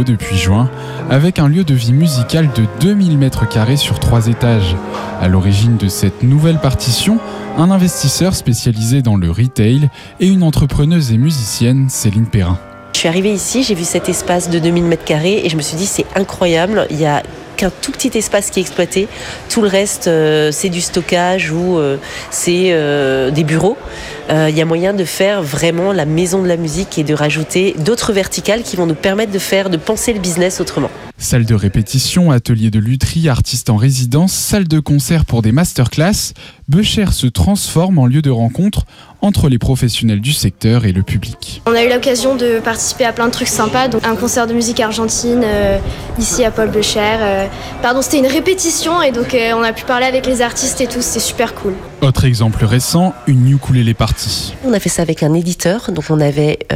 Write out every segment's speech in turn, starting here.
travaux depuis juin, avec un lieu de vie musical de 2000 m² sur 3 étages. À l'origine de cette nouvelle partition, un investisseur spécialisé dans le retail et une entrepreneuse et musicienne, Céline Perrin. Je suis arrivée ici, j'ai vu cet espace de 2000 m² et je me suis dit c'est incroyable, il y a qu'un tout petit espace qui est exploité, tout le reste c'est du stockage ou c'est des bureaux. Il y a moyen de faire vraiment la maison de la musique et de rajouter d'autres verticales qui vont nous permettre de penser le business autrement. Salle de répétition, atelier de lutherie, artistes en résidence, salle de concert pour des masterclass, Becher se transforme en lieu de rencontre entre les professionnels du secteur et le public. On a eu l'occasion de participer à plein de trucs sympas, donc un concert de musique argentine ici à Paul Becher. C'était une répétition et donc on a pu parler avec les artistes et tout, c'était super cool. Autre exemple récent, une ukulélé party. On a fait ça avec un éditeur, donc on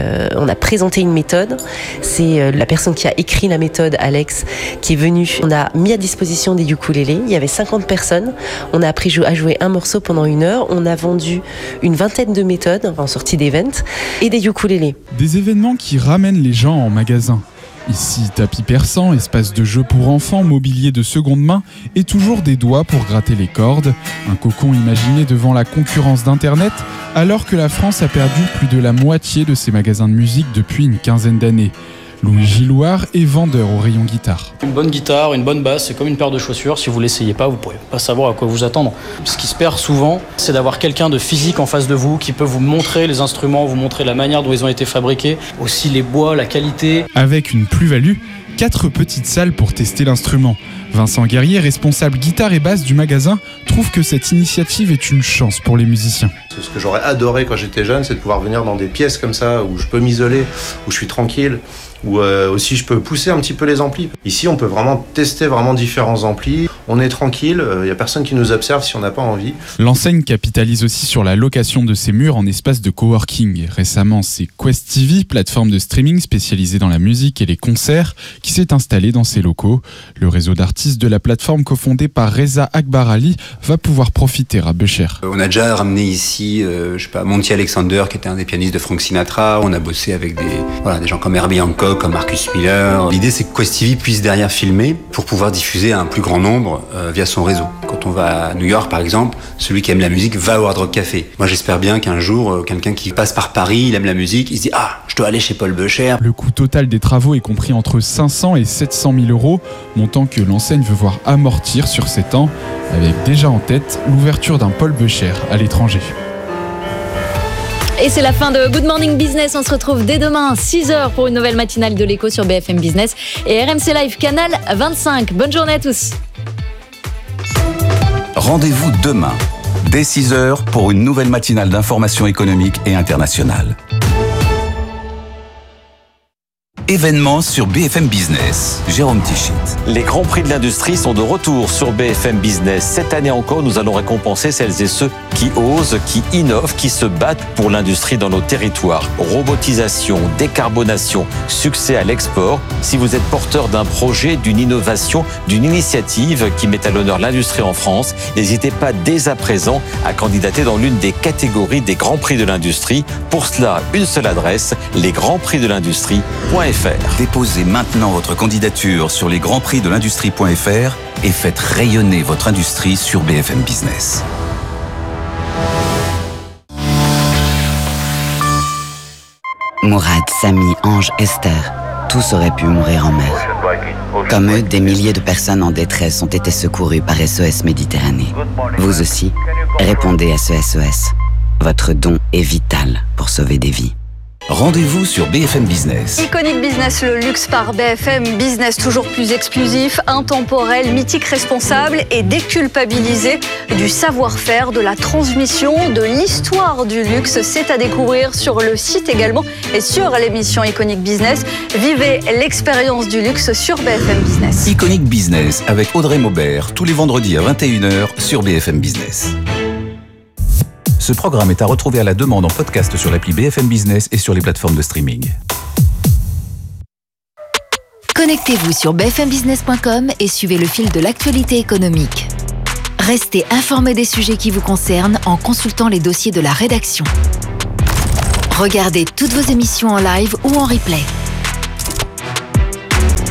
a présenté une méthode. C'est la personne qui a écrit la méthode, Alex, qui est venu. On a mis à disposition des ukulélés. Il y avait 50 personnes. On a appris à jouer un morceau pendant 1 heure. On a vendu une vingtaine de méthodes en sortie d'event et des ukulélés. Des événements qui ramènent les gens en magasin. Ici, tapis persan, espace de jeu pour enfants, mobilier de seconde main et toujours des doigts pour gratter les cordes. Un cocon imaginé devant la concurrence d'Internet, alors que la France a perdu plus de la moitié de ses magasins de musique depuis une quinzaine d'années. Louis Gilloire est vendeur au rayon guitare. Une bonne guitare, une bonne basse, c'est comme une paire de chaussures. Si vous ne l'essayez pas, vous ne pourrez pas savoir à quoi vous attendre. Ce qui se perd souvent, c'est d'avoir quelqu'un de physique en face de vous qui peut vous montrer les instruments, vous montrer la manière dont ils ont été fabriqués, aussi les bois, la qualité. Avec une plus-value, 4 petites salles pour tester l'instrument. Vincent Guerrier, responsable guitare et basse du magasin, trouve que cette initiative est une chance pour les musiciens. Ce que j'aurais adoré quand j'étais jeune, c'est de pouvoir venir dans des pièces comme ça, où je peux m'isoler, où je suis tranquille, où aussi je peux pousser un petit peu les amplis. Ici, on peut vraiment tester différents amplis. On est tranquille, il n'y a personne qui nous observe si on n'a pas envie. L'enseigne capitalise aussi sur la location de ses murs en espace de coworking. Récemment, c'est Quest TV, plateforme de streaming spécialisée dans la musique et les concerts, qui s'est installée dans ses locaux. Le réseau d'artistes de la plateforme cofondé par Reza Akbar Ali va pouvoir profiter à Becher. On a déjà ramené ici, Monty Alexander, qui était un des pianistes de Frank Sinatra. On a bossé avec des gens comme Herbie Hancock, comme Marcus Miller. L'idée, c'est que Quest TV puisse derrière filmer pour pouvoir diffuser à un plus grand nombre via son réseau. Quand on va à New York, par exemple, celui qui aime la musique va au Hard Rock Café. Moi, j'espère bien qu'un jour, quelqu'un qui passe par Paris, il aime la musique, il se dit « Ah, je dois aller chez Paul Becher ». Le coût total des travaux est compris entre 500 et 700 000 euros, montant que l'enseigne veut voir amortir sur 7 ans, avec déjà en tête l'ouverture d'un Paul Becher à l'étranger. Et c'est la fin de Good Morning Business. On se retrouve dès demain, 6h, pour une nouvelle matinale de l'écho sur BFM Business et RMC Live, canal 25. Bonne journée à tous. Rendez-vous demain, dès 6h, pour une nouvelle matinale d'information économique et internationale. Événements sur BFM Business. Jérôme Tichit. Les Grands Prix de l'industrie sont de retour sur BFM Business. Cette année encore, nous allons récompenser celles et ceux qui osent, qui innovent, qui se battent pour l'industrie dans nos territoires. Robotisation, décarbonation, succès à l'export. Si vous êtes porteur d'un projet, d'une innovation, d'une initiative qui met à l'honneur l'industrie en France, n'hésitez pas dès à présent à candidater dans l'une des catégories des Grands Prix de l'industrie. Pour cela, une seule adresse, lesgrandsprixdelindustrie.fr. Déposez maintenant votre candidature sur lesgrandsprixdelindustrie.fr et faites rayonner votre industrie sur BFM Business. Mourad, Samy, Ange, Esther, tous auraient pu mourir en mer. Comme eux, des milliers de personnes en détresse ont été secourues par SOS Méditerranée. Vous aussi, répondez à ce SOS. Votre don est vital pour sauver des vies. Rendez-vous sur BFM Business. Iconic Business, le luxe par BFM Business, toujours plus exclusif, intemporel, mythique, responsable et déculpabilisé du savoir-faire, de la transmission, de l'histoire du luxe. C'est à découvrir sur le site également et sur l'émission Iconic Business. Vivez l'expérience du luxe sur BFM Business. Iconic Business avec Audrey Maubert, tous les vendredis à 21h sur BFM Business. Ce programme est à retrouver à la demande en podcast sur l'appli BFM Business et sur les plateformes de streaming. Connectez-vous sur bfmbusiness.com et suivez le fil de l'actualité économique. Restez informé des sujets qui vous concernent en consultant les dossiers de la rédaction. Regardez toutes vos émissions en live ou en replay.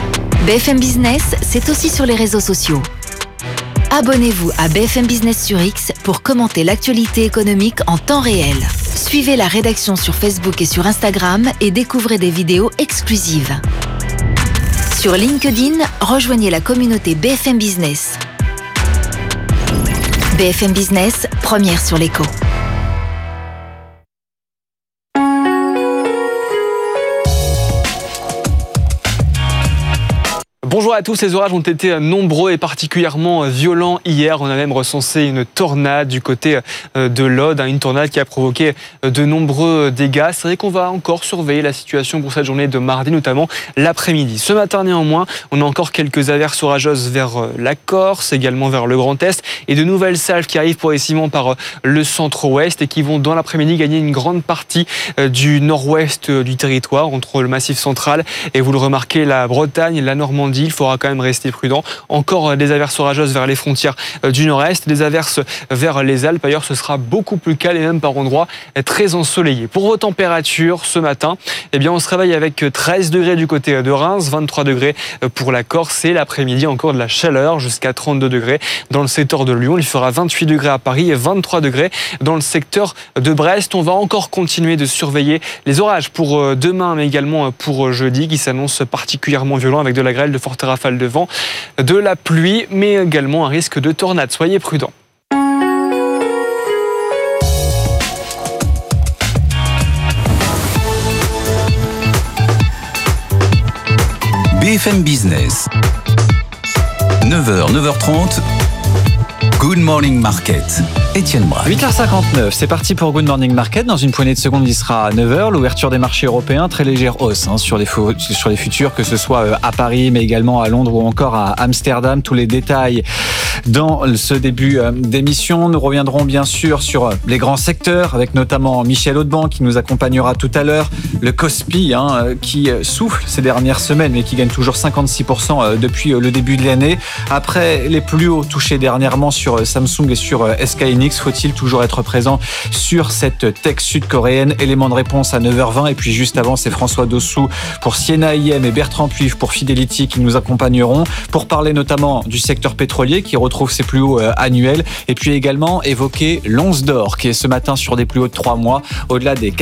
BFM Business, c'est aussi sur les réseaux sociaux. Abonnez-vous à BFM Business sur X pour commenter l'actualité économique en temps réel. Suivez la rédaction sur Facebook et sur Instagram et découvrez des vidéos exclusives. Sur LinkedIn, rejoignez la communauté BFM Business. BFM Business, première sur l'écho. Bonjour à tous, les orages ont été nombreux et particulièrement violents hier. On a même recensé une tornade du côté de l'Aude, une tornade qui a provoqué de nombreux dégâts. C'est vrai qu'on va encore surveiller la situation pour cette journée de mardi, notamment l'après-midi. Ce matin néanmoins, on a encore quelques averses orageuses vers la Corse, également vers le Grand Est, et de nouvelles salves qui arrivent progressivement par le centre-ouest et qui vont dans l'après-midi gagner une grande partie du nord-ouest du territoire, entre le Massif central et, vous le remarquez, la Bretagne, la Normandie. Il faudra quand même rester prudent. Encore des averses orageuses vers les frontières du nord-est, des averses vers les Alpes. Ailleurs, ce sera beaucoup plus calme et même par endroits très ensoleillé. Pour vos températures, ce matin, on se réveille avec 13 degrés du côté de Reims, 23 degrés pour la Corse et l'après-midi encore de la chaleur jusqu'à 32 degrés dans le secteur de Lyon. Il fera 28 degrés à Paris et 23 degrés dans le secteur de Brest. On va encore continuer de surveiller les orages pour demain, mais également pour jeudi, qui s'annoncent particulièrement violents avec de la grêle, de fortes rafales de vent, de la pluie, mais également un risque de tornade. Soyez prudents. BFM Business. 9h, 9h30. Good Morning Market. Étienne Braque. 8h59, c'est parti pour Good Morning Market. Dans une poignée de secondes, il sera à 9h. L'ouverture des marchés européens, très légère hausse sur les futurs, que ce soit à Paris, mais également à Londres ou encore à Amsterdam. Tous les détails dans ce début d'émission. Nous reviendrons bien sûr sur les grands secteurs, avec notamment Michel Audeban qui nous accompagnera tout à l'heure. Le Kospi qui souffle ces dernières semaines, mais qui gagne toujours 56% depuis le début de l'année. Après les plus hauts touchés dernièrement sur Samsung et sur SK Hynix, faut-il toujours être présent sur cette tech sud-coréenne? Élément de réponse à 9h20. Et puis juste avant, c'est François Dossou pour Sienna IM et Bertrand Puif pour Fidelity qui nous accompagneront pour parler notamment du secteur pétrolier qui retrouve ses plus hauts annuels. Et puis également évoquer l'once d'or qui est ce matin sur des plus hauts de 3 mois, au-delà des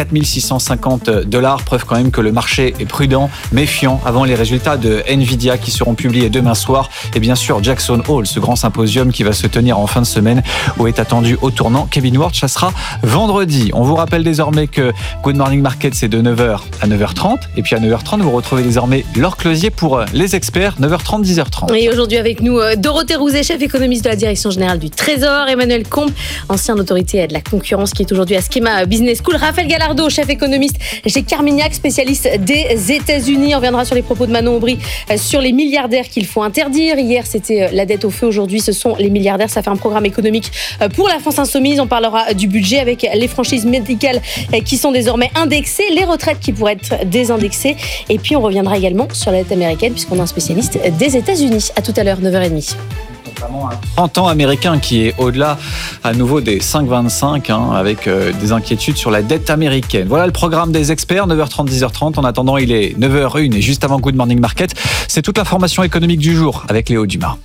$4,650. Preuve quand même que le marché est prudent, méfiant avant les résultats de Nvidia qui seront publiés demain soir. Et bien sûr, Jackson Hole, ce grand symposium qui va se tenir en fin de semaine où est attendu au tournant Kevin Ward. Ça sera vendredi. On vous rappelle désormais que Good Morning Market, c'est de 9h à 9h30. Et puis à 9h30, vous retrouvez désormais Laure Closier pour les experts, 9h30, 10h30. Et aujourd'hui avec nous, Dorothée Rouzet, chef économiste de la Direction Générale du Trésor, Emmanuel Combe, ancien autorité de la concurrence qui est aujourd'hui à Schema Business School, Raphaël Gallardo, chef économiste chez Carmignac, spécialiste des États-Unis. On reviendra sur les propos de Manon Aubry sur les milliardaires qu'il faut interdire. Hier, c'était la dette au feu. Aujourd'hui, ce sont les milliardaires. Ça fait un programme économique pour la France Insoumise. On parlera du budget avec les franchises médicales qui sont désormais indexées, les retraites qui pourraient être désindexées. Et puis, on reviendra également sur la dette américaine puisqu'on a un spécialiste des États-Unis. À tout à l'heure, 9h30. Notamment un 30 ans américain qui est au-delà à nouveau des 5,25 avec des inquiétudes sur la dette américaine. Voilà le programme des experts, 9h30, 10h30. En attendant, il est 9h01 et juste avant Good Morning Market, c'est toute l'information économique du jour avec Léo Dumas.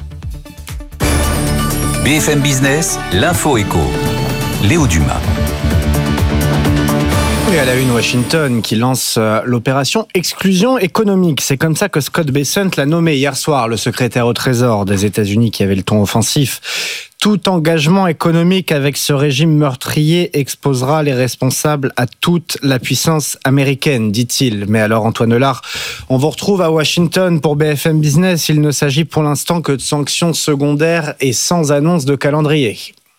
BFM Business, l'info éco. Léo Dumas. Et à la une, Washington qui lance l'opération exclusion économique. C'est comme ça que Scott Bessent l'a nommé hier soir, le secrétaire au Trésor des États-Unis qui avait le ton offensif. Tout engagement économique avec ce régime meurtrier exposera les responsables à toute la puissance américaine, dit-il. Mais alors, Antoine Lard, on vous retrouve à Washington pour BFM Business. Il ne s'agit pour l'instant que de sanctions secondaires et sans annonce de calendrier.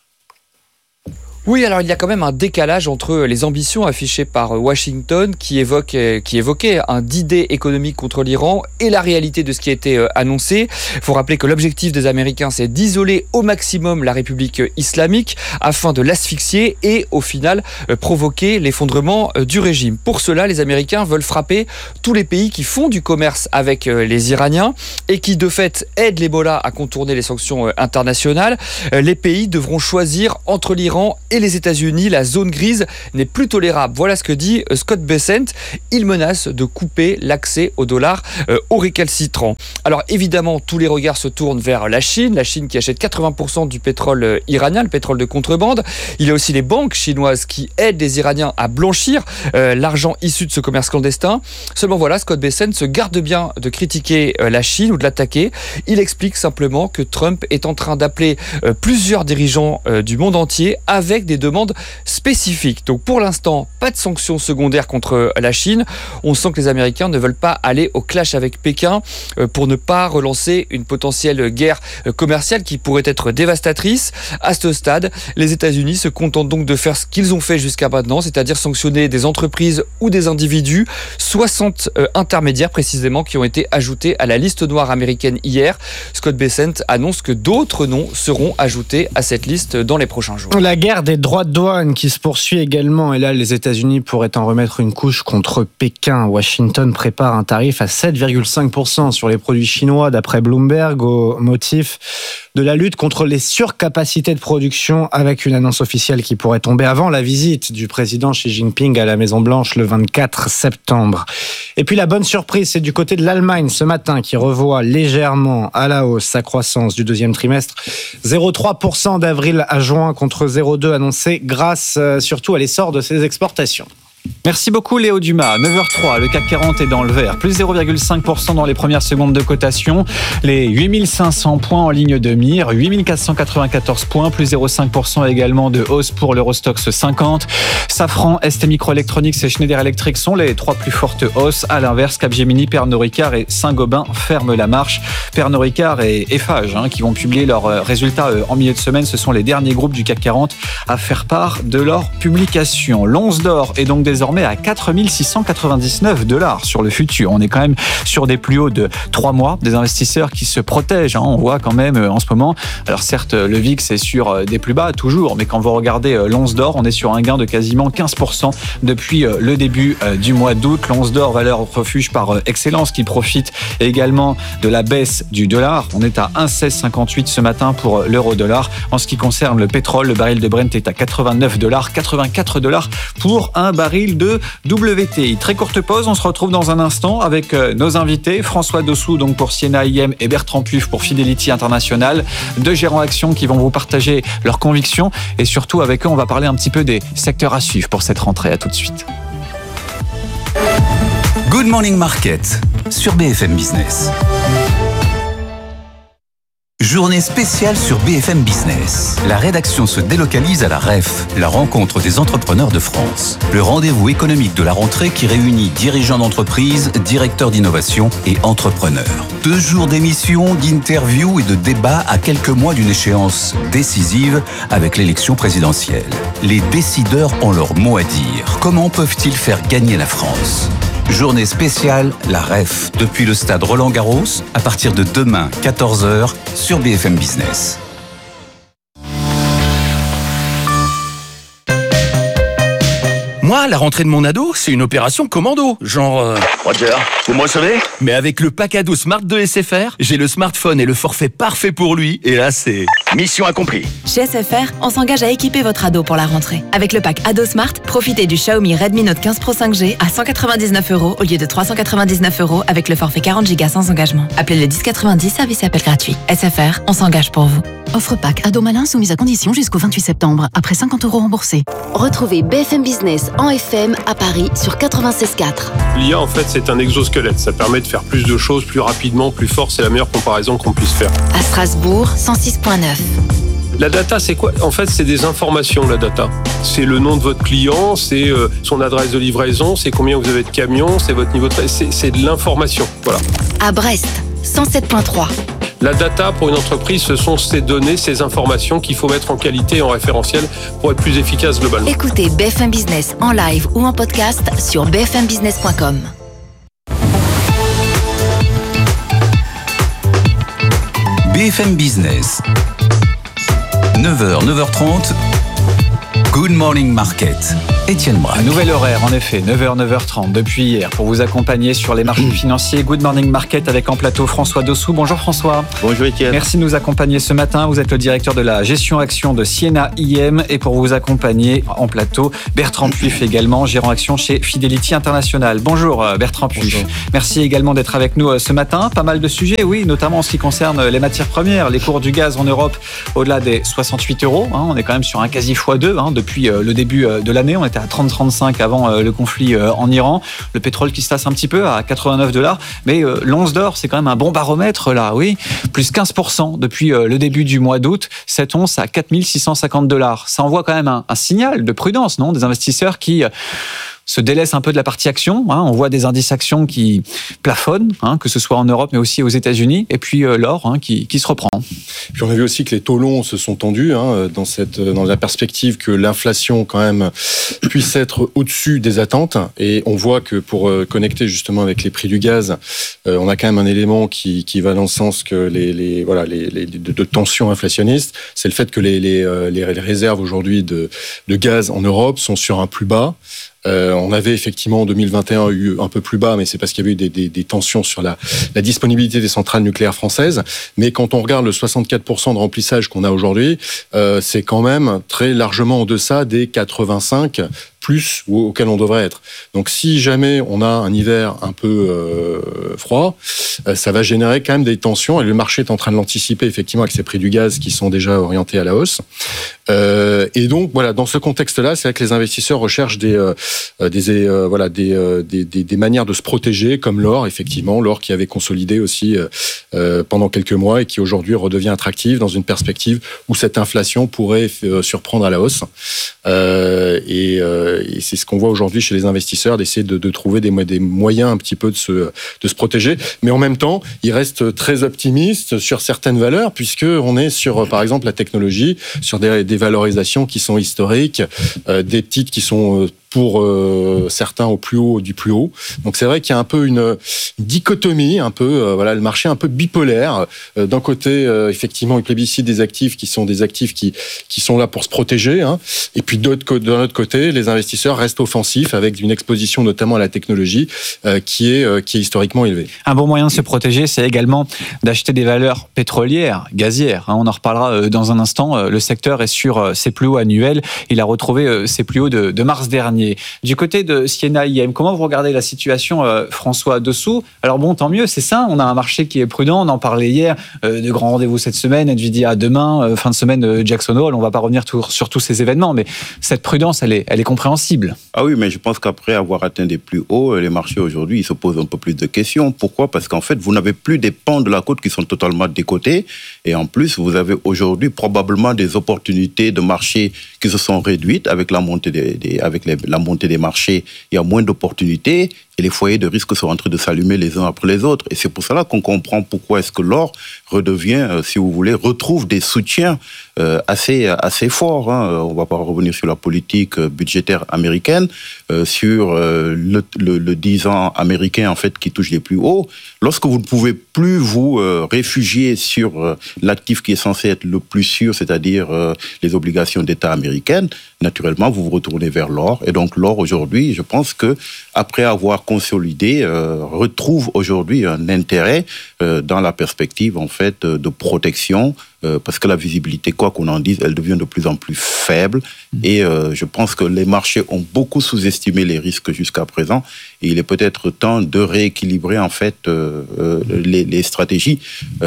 Oui, alors il y a quand même un décalage entre les ambitions affichées par Washington qui évoquait un D-Day économique contre l'Iran et la réalité de ce qui a été annoncé. Il faut rappeler que l'objectif des Américains, c'est d'isoler au maximum la République islamique afin de l'asphyxier et au final provoquer l'effondrement du régime. Pour cela, les Américains veulent frapper tous les pays qui font du commerce avec les Iraniens et qui de fait aident l'Ebola à contourner les sanctions internationales. Les pays devront choisir entre l'Iran et et les États-Unis, la zone grise n'est plus tolérable. Voilà ce que dit Scott Bessent. Il menace de couper l'accès au dollar au récalcitrant. Alors évidemment, tous les regards se tournent vers la Chine qui achète 80% du pétrole iranien, le pétrole de contrebande. Il y a aussi les banques chinoises qui aident les Iraniens à blanchir l'argent issu de ce commerce clandestin. Seulement voilà, Scott Bessent se garde bien de critiquer la Chine ou de l'attaquer. Il explique simplement que Trump est en train d'appeler plusieurs dirigeants du monde entier avec des demandes spécifiques. Donc pour l'instant, pas de sanctions secondaires contre la Chine. On sent que les Américains ne veulent pas aller au clash avec Pékin pour ne pas relancer une potentielle guerre commerciale qui pourrait être dévastatrice. À ce stade, les États-Unis se contentent donc de faire ce qu'ils ont fait jusqu'à maintenant, c'est-à-dire sanctionner des entreprises ou des individus, 60 intermédiaires précisément qui ont été ajoutés à la liste noire américaine hier. Scott Bessent annonce que d'autres noms seront ajoutés à cette liste dans les prochains jours. La guerre des droits de douane qui se poursuit également, et là les États-Unis pourraient en remettre une couche contre Pékin. Washington prépare un tarif à 7,5% sur les produits chinois d'après Bloomberg au motif de la lutte contre les surcapacités de production, avec une annonce officielle qui pourrait tomber avant la visite du président Xi Jinping à la Maison-Blanche le 24 septembre. Et puis la bonne surprise, c'est du côté de l'Allemagne ce matin qui revoit légèrement à la hausse sa croissance du deuxième trimestre. 0,3% d'avril à juin contre 0,2% annoncé grâce surtout à l'essor de ses exportations. Merci beaucoup Léo Dumas. 9h03, le CAC 40 est dans le vert, plus 0,5% dans les premières secondes de cotation. Les 8500 points en ligne de mire, 8494 points, plus 0,5% également de hausse pour l'Eurostoxx 50. Safran, ST Microelectronics et Schneider Electric sont les trois plus fortes hausses. À l'inverse, Capgemini, Pernod Ricard et Saint-Gobain ferment la marche. Pernod Ricard et Eiffage qui vont publier leurs résultats en milieu de semaine. Ce sont les derniers groupes du CAC 40 à faire part de leur publication. L'once d'or est donc désormais à 4 699 $ sur le futur. On est quand même sur des plus hauts de 3 mois, des investisseurs qui se protègent. On voit quand même en ce moment, alors certes le VIX est sur des plus bas toujours, mais quand vous regardez l'once d'or, on est sur un gain de quasiment 15% depuis le début du mois d'août. L'once d'or, valeur refuge par excellence, qui profite également de la baisse du dollar. On est à 1,1658 ce matin pour l'euro-dollar. En ce qui concerne le pétrole, le baril de Brent est à 89 $, 84 $ pour un baril de WTI. Très courte pause, on se retrouve dans un instant avec nos invités, François Dossou donc pour Siena IM et Bertrand Puff pour Fidelity International, deux gérants actions qui vont vous partager leurs convictions, et surtout avec eux on va parler un petit peu des secteurs à suivre pour cette rentrée. À tout de suite. Good Morning Market sur BFM Business. Journée spéciale sur BFM Business. La rédaction se délocalise à la REF, la rencontre des entrepreneurs de France. Le rendez-vous économique de la rentrée qui réunit dirigeants d'entreprise, directeurs d'innovation et entrepreneurs. 2 jours d'émissions, d'interviews et de débats à quelques mois d'une échéance décisive avec l'élection présidentielle. Les décideurs ont leur mot à dire. Comment peuvent-ils faire gagner la France ? Journée spéciale, la REF, depuis le stade Roland-Garros, à partir de demain, 14h, sur BFM Business. Moi, la rentrée de mon ado, c'est une opération commando. Genre... Roger, vous me recevez ? Mais avec le pack ado Smart de SFR, j'ai le smartphone et le forfait parfait pour lui. Et là, c'est... mission accomplie. Chez SFR, on s'engage à équiper votre ado pour la rentrée. Avec le pack Ado Smart, profitez du Xiaomi Redmi Note 15 Pro 5G à 199 € au lieu de 399 € avec le forfait 40 Go sans engagement. Appelez le 1090, service et appel gratuit. SFR, on s'engage pour vous. Offre pack Ado Malin soumise à condition jusqu'au 28 septembre, après 50 € remboursés. Retrouvez BFM Business en FM à Paris sur 96.4. L'IA, en fait, c'est un exosquelette. Ça permet de faire plus de choses plus rapidement, plus fort. C'est la meilleure comparaison qu'on puisse faire. À Strasbourg, 106.9. La data, c'est quoi ? En fait, c'est des informations, la data. C'est le nom de votre client, c'est son adresse de livraison, c'est combien vous avez de camions, c'est votre niveau de... C'est de l'information, voilà. À Brest, 107.3. La data, pour une entreprise, ce sont ces données, ces informations qu'il faut mettre en qualité et en référentiel pour être plus efficace globalement. Écoutez BFM Business en live ou en podcast sur bfmbusiness.com. BFM Business. 9h, 9h30. Good Morning Market. Étienne Braque. Un nouvel horaire, en effet, 9h, 9h30 depuis hier pour vous accompagner sur les marchés financiers. Good Morning Market avec en plateau François Dossou. Bonjour François. Bonjour Étienne. Merci de nous accompagner ce matin. Vous êtes le directeur de la gestion action de Siena IM et pour vous accompagner en plateau, Bertrand Puif également, gérant action chez Fidelity International. Bonjour Bertrand Puif. Bonjour. Merci également d'être avec nous ce matin. Pas mal de sujets, oui, notamment en ce qui concerne les matières premières. Les cours du gaz en Europe au-delà des 68 €. On est quand même sur un quasi x2 depuis le début de l'année. On était à 30-35 avant le conflit en Iran. Le pétrole qui se tasse un petit peu à 89 $. Mais l'once d'or, c'est quand même un bon baromètre là, oui. Plus 15% depuis le début du mois d'août. Cette once à 4650 $. Ça envoie quand même un signal de prudence, non, des investisseurs qui se délaissent un peu de la partie action. On voit des indices actions qui plafonnent, que ce soit en Europe mais aussi aux États-Unis. Et puis l'or qui se reprend. Puis on a vu aussi que les taux longs se sont tendus dans la perspective que l'inflation quand même puisse être au-dessus des attentes. Et on voit que pour connecter justement avec les prix du gaz, on a quand même un élément qui va dans le sens que de tensions inflationnistes. C'est le fait que les réserves aujourd'hui de gaz en Europe sont sur un plus bas. On avait effectivement en 2021 eu un peu plus bas, mais c'est parce qu'il y avait eu des tensions sur la disponibilité des centrales nucléaires françaises. Mais quand on regarde le 64% de remplissage qu'on a aujourd'hui, c'est quand même très largement en deçà des 85 plus auquel on devrait être. Donc si jamais on a un hiver un peu froid, ça va générer quand même des tensions et le marché est en train de l'anticiper effectivement avec ces prix du gaz qui sont déjà orientés à la hausse. Et donc voilà, dans ce contexte-là, c'est vrai que les investisseurs recherchent des manières de se protéger, comme l'or, effectivement, l'or qui avait consolidé aussi pendant quelques mois et qui aujourd'hui redevient attractif dans une perspective où cette inflation pourrait surprendre à la hausse. Et c'est ce qu'on voit aujourd'hui chez les investisseurs, d'essayer de trouver des moyens un petit peu de se protéger. Mais en même temps, ils restent très optimistes sur certaines valeurs, puisqu'on est sur, par exemple, la technologie, sur des valorisations qui sont historiques, des titres qui sont pour certains au plus haut du plus haut. Donc c'est vrai qu'il y a un peu une dichotomie, le marché un peu bipolaire. D'un côté, effectivement, il plébiscite des actifs qui sont des actifs qui sont là pour se protéger, et puis d'un autre côté, les investisseurs restent offensifs avec une exposition notamment à la technologie qui est historiquement élevée. Un bon moyen de se protéger, c'est également d'acheter des valeurs pétrolières, gazières. On en reparlera dans un instant. Le secteur est sur ses plus hauts annuels. Il a retrouvé ses plus hauts de mars dernier. Du côté de Siena IM, comment vous regardez la situation, François Dossou? Alors bon, tant mieux, c'est ça. On a un marché qui est prudent. On en parlait hier, de grands rendez-vous cette semaine, Nvidia demain, fin de semaine Jackson Hole. On va pas revenir sur tous ces événements, mais cette prudence, elle est compréhensible. Ah oui, mais je pense qu'après avoir atteint des plus hauts, les marchés aujourd'hui, ils se posent un peu plus de questions. Pourquoi? Parce qu'en fait, vous n'avez plus des pans de la côte qui sont totalement décotés. Et en plus, vous avez aujourd'hui probablement des opportunités de marché qui se sont réduites avec la montée la montée des marchés. Il y a moins d'opportunités et les foyers de risque sont en train de s'allumer les uns après les autres. Et c'est pour cela qu'on comprend pourquoi est-ce que l'or redevient, si vous voulez, retrouve des soutiens assez forts. On ne va pas revenir sur la politique budgétaire américaine, sur le 10 ans américain en fait qui touche les plus hauts. Lorsque vous ne pouvez plus vous réfugier sur l'actif qui est censé être le plus sûr, c'est-à-dire les obligations d'État américaines, naturellement vous vous retournez vers l'or. Et donc l'or aujourd'hui, je pense que après avoir consolidé, retrouve aujourd'hui un intérêt dans la perspective en fait de protection. Parce que la visibilité, quoi qu'on en dise, elle devient de plus en plus faible. Et je pense que les marchés ont beaucoup sous-estimé les risques jusqu'à présent. Et il est peut-être temps de rééquilibrer en fait les stratégies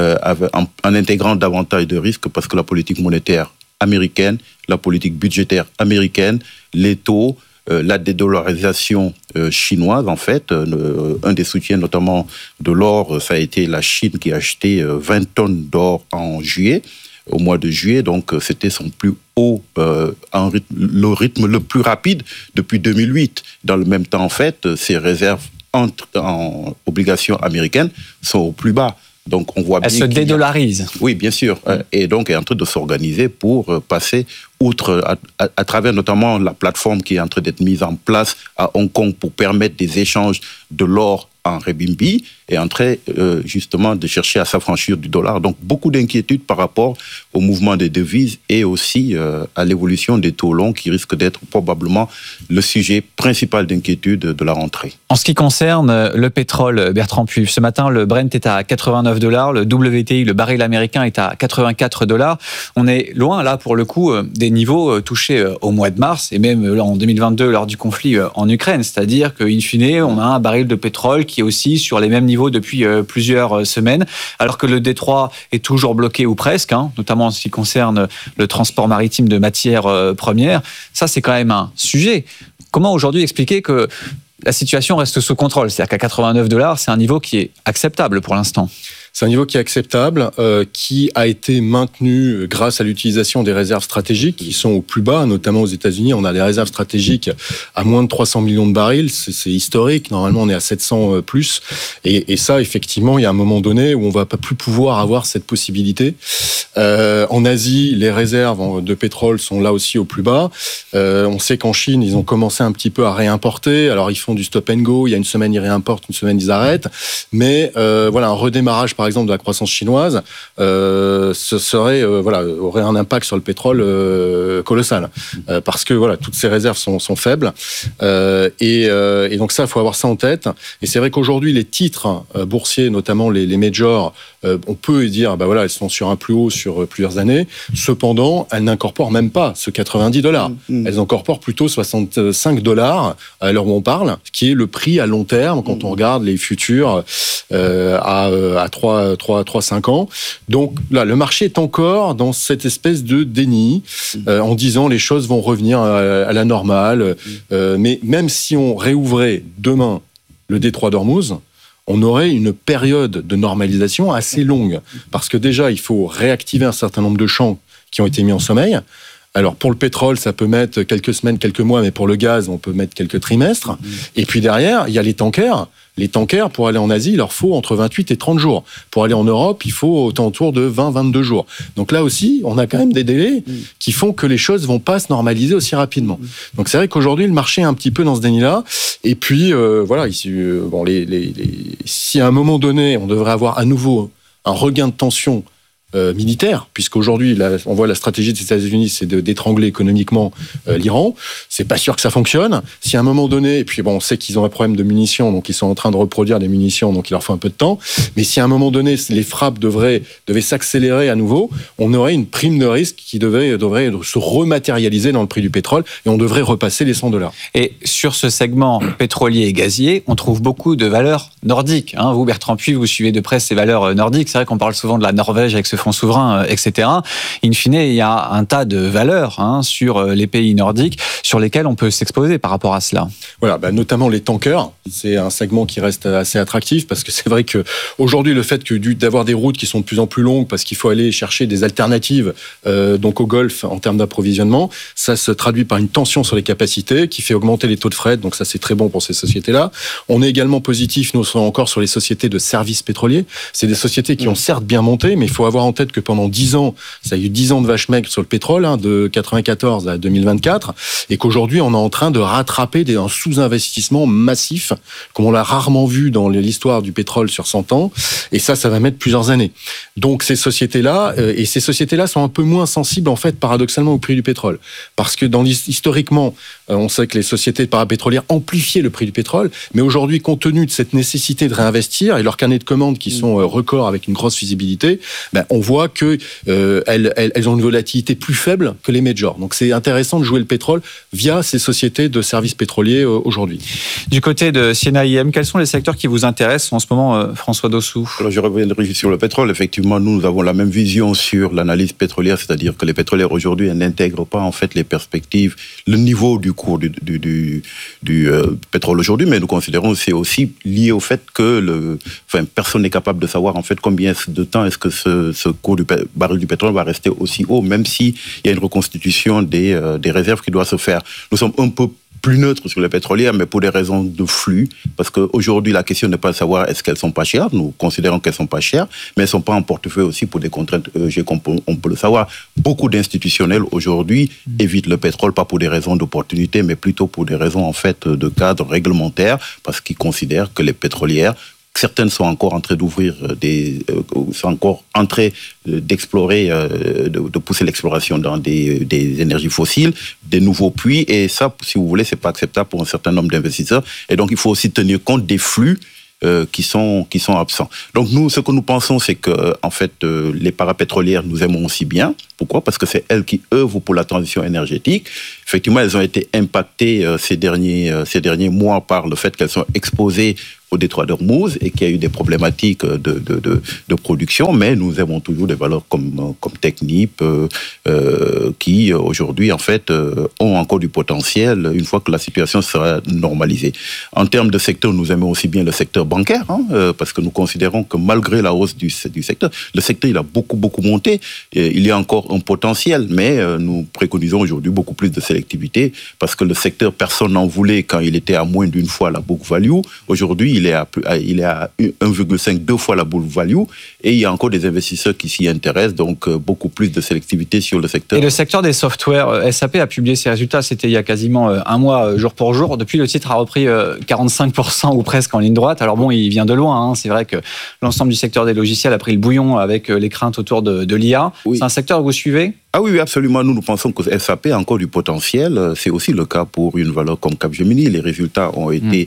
en intégrant davantage de risques, parce que la politique monétaire américaine, la politique budgétaire américaine, les taux, la dédollarisation chinoise, en fait, un des soutiens notamment de l'or, ça a été la Chine qui a acheté 20 tonnes d'or en juillet, au mois de juillet, donc c'était son plus haut, le rythme le plus rapide depuis 2008. Dans le même temps, en fait, ses réserves en obligations américaines sont au plus bas. Donc on voit bien elle se dédollarise. Oui, bien sûr. Et donc elle est en train de s'organiser pour passer outre, à travers notamment la plateforme qui est en train d'être mise en place à Hong Kong pour permettre des échanges de l'or en renminbi est en train justement de chercher à s'affranchir du dollar. Donc beaucoup d'inquiétudes par rapport au mouvement des devises et aussi à l'évolution des taux longs qui risque d'être probablement le sujet principal d'inquiétude de la rentrée. En ce qui concerne le pétrole, Bertrand Puy, ce matin le Brent est à $89, le WTI, le baril américain est à $84. On est loin là pour le coup des niveaux touchés au mois de mars et même en 2022 lors du conflit en Ukraine, c'est-à-dire qu'in fine on a un baril de pétrole qui est aussi sur les mêmes niveaux depuis plusieurs semaines, alors que le détroit est toujours bloqué ou presque, notamment en ce qui concerne le transport maritime de matières premières. Ça, c'est quand même un sujet. Comment aujourd'hui expliquer que la situation reste sous contrôle? C'est-à-dire qu'à $89, c'est un niveau qui est acceptable pour l'instant. C'est un niveau qui est acceptable, qui a été maintenu grâce à l'utilisation des réserves stratégiques qui sont au plus bas, notamment aux États-Unis. On a des réserves stratégiques à moins de 300 millions de barils. C'est historique. Normalement, on est à 700 plus. Et ça, effectivement, il y a un moment donné où on va pas plus pouvoir avoir cette possibilité. En Asie, les réserves de pétrole sont là aussi au plus bas. On sait qu'en Chine, ils ont commencé un petit peu à réimporter. Alors, ils font du stop and go. Il y a une semaine, ils réimportent, une semaine, ils arrêtent. Mais voilà, un redémarrage, par exemple, de la croissance chinoise, aurait un impact sur le pétrole colossal, parce que voilà, toutes ces réserves sont faibles, et donc ça, il faut avoir ça en tête. Et c'est vrai qu'aujourd'hui, les titres boursiers, notamment les majors, on peut dire, elles sont sur un plus haut sur plusieurs années. Cependant, elles n'incorporent même pas ce $90. Elles incorporent plutôt $65 à l'heure où on parle, qui est le prix à long terme quand on regarde les futurs à 3-5 ans. Donc là, le marché est encore dans cette espèce de déni, en disant les choses vont revenir à la normale. Mais même si on réouvrait demain le détroit d'Ormuz, on aurait une période de normalisation assez longue. Parce que déjà, il faut réactiver un certain nombre de champs qui ont été mis en sommeil. Alors, pour le pétrole, ça peut mettre quelques semaines, quelques mois, mais pour le gaz, on peut mettre quelques trimestres. Et puis derrière, il y a les tankers. Les tankers, pour aller en Asie, il leur faut entre 28 et 30 jours. Pour aller en Europe, il faut autour de 20-22 jours. Donc là aussi, on a quand même des délais qui font que les choses vont pas se normaliser aussi rapidement. Donc c'est vrai qu'aujourd'hui, le marché est un petit peu dans ce déni-là. Et puis, voilà, ici, si à un moment donné, on devrait avoir à nouveau un regain de tension militaire, puisqu'aujourd'hui, on voit la stratégie des États-Unis, c'est d'étrangler économiquement l'Iran. C'est pas sûr que ça fonctionne. Si à un moment donné, et puis on sait qu'ils ont un problème de munitions, donc ils sont en train de reproduire des munitions, donc il leur faut un peu de temps. Mais si à un moment donné, les frappes devaient s'accélérer à nouveau, on aurait une prime de risque qui devrait se rematérialiser dans le prix du pétrole, et on devrait repasser les $100. Et sur ce segment pétrolier et gazier, on trouve beaucoup de valeurs nordiques. Vous, Bertrand Puy, vous suivez de près ces valeurs nordiques. C'est vrai qu'on parle souvent de la Norvège avec ce fonds souverain, etc. In fine, il y a un tas de valeurs sur les pays nordiques sur lesquels on peut s'exposer par rapport à cela. Voilà, notamment les tankers. C'est un segment qui reste assez attractif parce que c'est vrai qu'aujourd'hui, le fait d'avoir des routes qui sont de plus en plus longues parce qu'il faut aller chercher des alternatives donc au Golfe en termes d'approvisionnement, ça se traduit par une tension sur les capacités qui fait augmenter les taux de fret. Donc ça, c'est très bon pour ces sociétés-là. On est également positif, nous, encore sur les sociétés de services pétroliers. C'est des sociétés qui ont certes bien monté, mais il faut avoir en tête que pendant 10 ans, ça a eu 10 ans de vache maigre sur le pétrole, de 94 à 2024, et qu'aujourd'hui, on est en train de rattraper un sous-investissement massif, comme on l'a rarement vu dans l'histoire du pétrole sur 100 ans, et ça va mettre plusieurs années. Donc ces sociétés-là, sont un peu moins sensibles, en fait, paradoxalement, au prix du pétrole. Parce que historiquement, on sait que les sociétés parapétrolières amplifiaient le prix du pétrole, mais aujourd'hui, compte tenu de cette nécessité de réinvestir, et leurs carnets de commandes qui sont records avec une grosse visibilité, on voit que elles ont une volatilité plus faible que les majors. Donc c'est intéressant de jouer le pétrole via ces sociétés de services pétroliers aujourd'hui. Du côté de Siena IM, quels sont les secteurs qui vous intéressent en ce moment, François Dossou? Alors je reviendrai sur le pétrole. Effectivement, nous avons la même vision sur l'analyse pétrolière, c'est-à-dire que les pétrolières aujourd'hui n'intègrent pas en fait les perspectives, le niveau du cours du pétrole aujourd'hui, mais nous considérons que c'est aussi lié au fait que personne n'est capable de savoir en fait combien de temps est-ce que ce cours du baril du pétrole va rester aussi haut, même s'il y a une reconstitution des réserves qui doit se faire. Nous sommes un peu plus neutre sur les pétrolières, mais pour des raisons de flux. Parce qu'aujourd'hui, la question n'est pas de savoir est-ce qu'elles sont pas chères. Nous considérons qu'elles sont pas chères, mais elles sont pas en portefeuille aussi pour des contraintes ESG, comme on peut le savoir. Beaucoup d'institutionnels aujourd'hui évitent le pétrole, pas pour des raisons d'opportunité, mais plutôt pour des raisons en fait de cadre réglementaire, parce qu'ils considèrent que les pétrolières, certaines sont encore en train d'ouvrir sont encore en train d'explorer, de pousser l'exploration dans des énergies fossiles, des nouveaux puits, et ça, si vous voulez, c'est pas acceptable pour un certain nombre d'investisseurs. Et donc, il faut aussi tenir compte des flux qui sont absents. Donc nous, ce que nous pensons, c'est que en fait, les parapétrolières, nous aimons aussi bien. Pourquoi ? Parce que c'est elles qui œuvrent pour la transition énergétique. Effectivement, elles ont été impactées ces derniers mois par le fait qu'elles sont exposées au détroit d'Ormuz et qu'il y a eu des problématiques de production, mais nous avons toujours des valeurs comme Technip qui aujourd'hui en fait ont encore du potentiel une fois que la situation sera normalisée. En termes de secteur, nous aimons aussi bien le secteur bancaire, parce que nous considérons que malgré la hausse du secteur, le secteur il a beaucoup monté. Il y a encore un potentiel, mais nous préconisons aujourd'hui beaucoup plus de sélectivité parce que le secteur, personne n'en voulait quand il était à moins d'une fois la book value. Aujourd'hui, il est à 1,5, 2 fois la book value, et il y a encore des investisseurs qui s'y intéressent, donc beaucoup plus de sélectivité sur le secteur. Et le secteur des softwares, SAP a publié ses résultats, c'était il y a quasiment un mois, jour pour jour. Depuis, le titre a repris 45% ou presque en ligne droite. Alors bon, il vient de loin, c'est vrai que l'ensemble du secteur des logiciels a pris le bouillon avec les craintes autour de l'IA. Oui. C'est un secteur que vous suivez ? Ah oui, absolument. Nous pensons que SAP a encore du potentiel. C'est aussi le cas pour une valeur comme Capgemini. Les résultats ont été...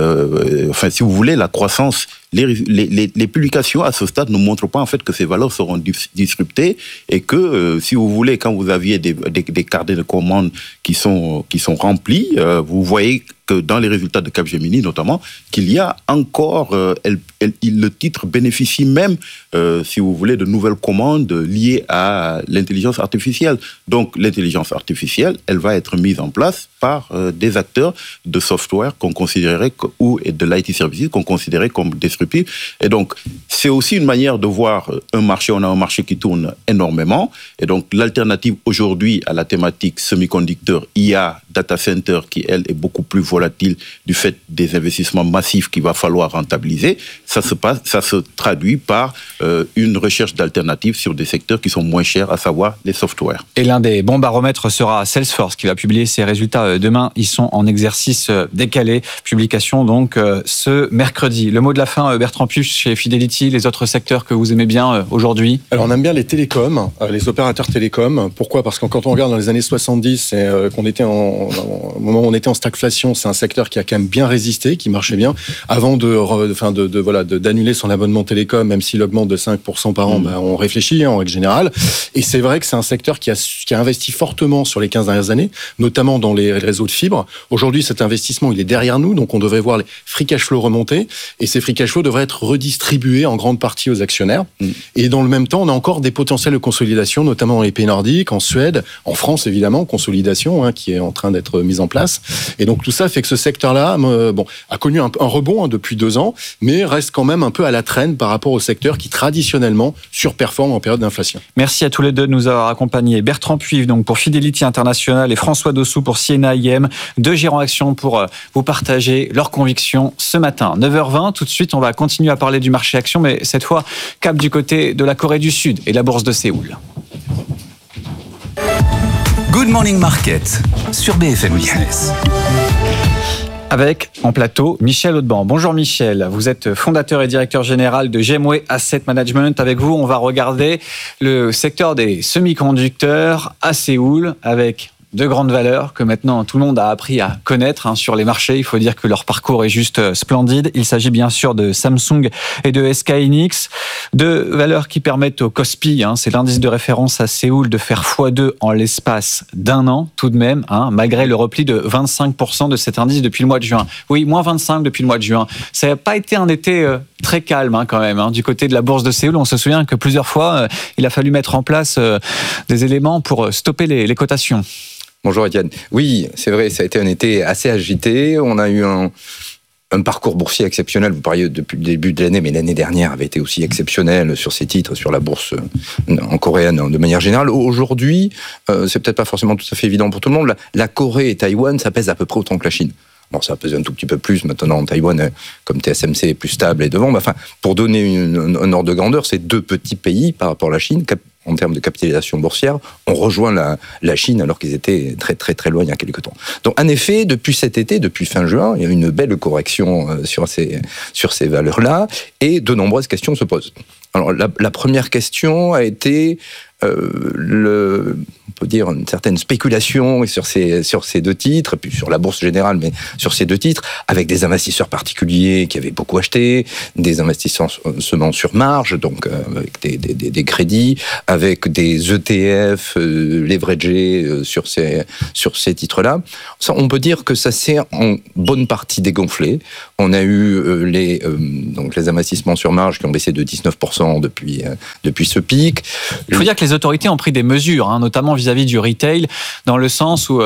si vous voulez, la croissance... Les publications à ce stade ne montrent pas en fait que ces valeurs seront disruptées et que, si vous voulez, quand vous aviez des carnets de commandes qui sont remplis, vous voyez que dans les résultats de Capgemini notamment, qu'il y a encore... le titre bénéficie même, si vous voulez, de nouvelles commandes liées à l'intelligence artificielle. Donc, l'intelligence artificielle, elle va être mise en place par des acteurs de software qu'on considérait, ou de l'IT services qu'on considérait comme disruptifs. Et donc, c'est aussi une manière de voir un marché. On a un marché qui tourne énormément. Et donc, l'alternative aujourd'hui à la thématique semi-conducteur, IA, data center, qui, elle, est beaucoup plus volatile du fait des investissements massifs qu'il va falloir rentabiliser, ça se traduit par une recherche d'alternatives sur des secteurs qui sont moins chers, à savoir les softwares. Et l'un des bons baromètres sera Salesforce, qui va publier ses résultats demain. Ils sont en exercice décalé. Publication donc ce mercredi. Le mot de la fin, Bertrand Puech, chez Fidelity, les autres secteurs que vous aimez bien aujourd'hui ? Alors on aime bien les télécoms, les opérateurs télécoms. Pourquoi ? Parce que quand on regarde dans les années 70, qu'on était au moment où on était en stagflation, c'est un secteur qui a quand même bien résisté, qui marchait bien, avant d'annuler son abonnement télécom, même s'il augmente de 5% par an, on réfléchit en règle générale. Et c'est vrai que c'est un secteur qui a investi fortement sur les 15 dernières années, notamment dans les réseaux de fibres. Aujourd'hui, cet investissement, il est derrière nous, donc on devrait voir les free cash flow remonter, et ces free cash flow devraient être redistribués en grande partie aux actionnaires. Et dans le même temps, on a encore des potentiels de consolidation, notamment dans les pays nordiques, en Suède, en France évidemment, consolidation qui est en train d'être mise en place. Et donc tout ça fait que ce secteur-là a connu un rebond depuis 2 ans, mais reste quand même un peu à la traîne par rapport au secteur qui traditionnellement surperforme en période d'inflation. Merci à tous les deux de nous avoir accompagnés. Bertrand Puech donc pour Fidelity International et François Dossou pour Siena IM, 2 gérants actions pour vous partager leurs convictions ce matin. 9h20, tout de suite on va continuer à parler du marché action, mais cette fois cap du côté de la Corée du Sud et la bourse de Séoul. Good Morning Market sur BFM Business. Avec, en plateau, Michel Audban. Bonjour Michel, vous êtes fondateur et directeur général de GMWay Asset Management. Avec vous, on va regarder le secteur des semi-conducteurs à Séoul avec de grandes valeurs que maintenant tout le monde a appris à connaître sur les marchés. Il faut dire que leur parcours est juste splendide. Il s'agit bien sûr de Samsung et de SK Hynix. 2 valeurs qui permettent au Kospi, c'est l'indice de référence à Séoul, de faire x2 en l'espace d'1 an tout de même, malgré le repli de 25% de cet indice depuis le mois de juin. Oui, moins 25 depuis le mois de juin. Ça n'a pas été un été très calme quand même. Du côté de la bourse de Séoul, on se souvient que plusieurs fois, il a fallu mettre en place des éléments pour stopper les cotations. Bonjour Étienne. Oui, c'est vrai, ça a été un été assez agité. On a eu un parcours boursier exceptionnel. Vous parliez depuis le début de l'année, mais l'année dernière avait été aussi exceptionnelle sur ces titres, sur la bourse en coréenne de manière générale. Aujourd'hui, c'est peut-être pas forcément tout à fait évident pour tout le monde. La Corée et Taïwan, ça pèse à peu près autant que la Chine. Bon, ça pèse un tout petit peu plus maintenant. Taïwan, comme TSMC, est plus stable et devant. Mais enfin, pour donner un ordre de grandeur, c'est 2 petits pays par rapport à la Chine. En termes de capitalisation boursière, on rejoint la Chine alors qu'ils étaient très très très loin il y a quelques temps. Donc en effet, depuis cet été, depuis fin juin, il y a une belle correction sur ces valeurs-là et de nombreuses questions se posent. Alors la première question a été on peut dire une certaine spéculation sur ces 2 titres, et puis sur la bourse générale, mais sur ces 2 titres, avec des investisseurs particuliers qui avaient beaucoup acheté, des investissements sur marge, donc avec des crédits, avec des ETF leveragés sur ces titres-là. Ça, on peut dire que ça s'est en bonne partie dégonflé. On a eu les investissements sur marge qui ont baissé de 19% depuis ce pic. Il faut dire que les autorités ont pris des mesures, notamment vis-à-vis du retail, dans le sens où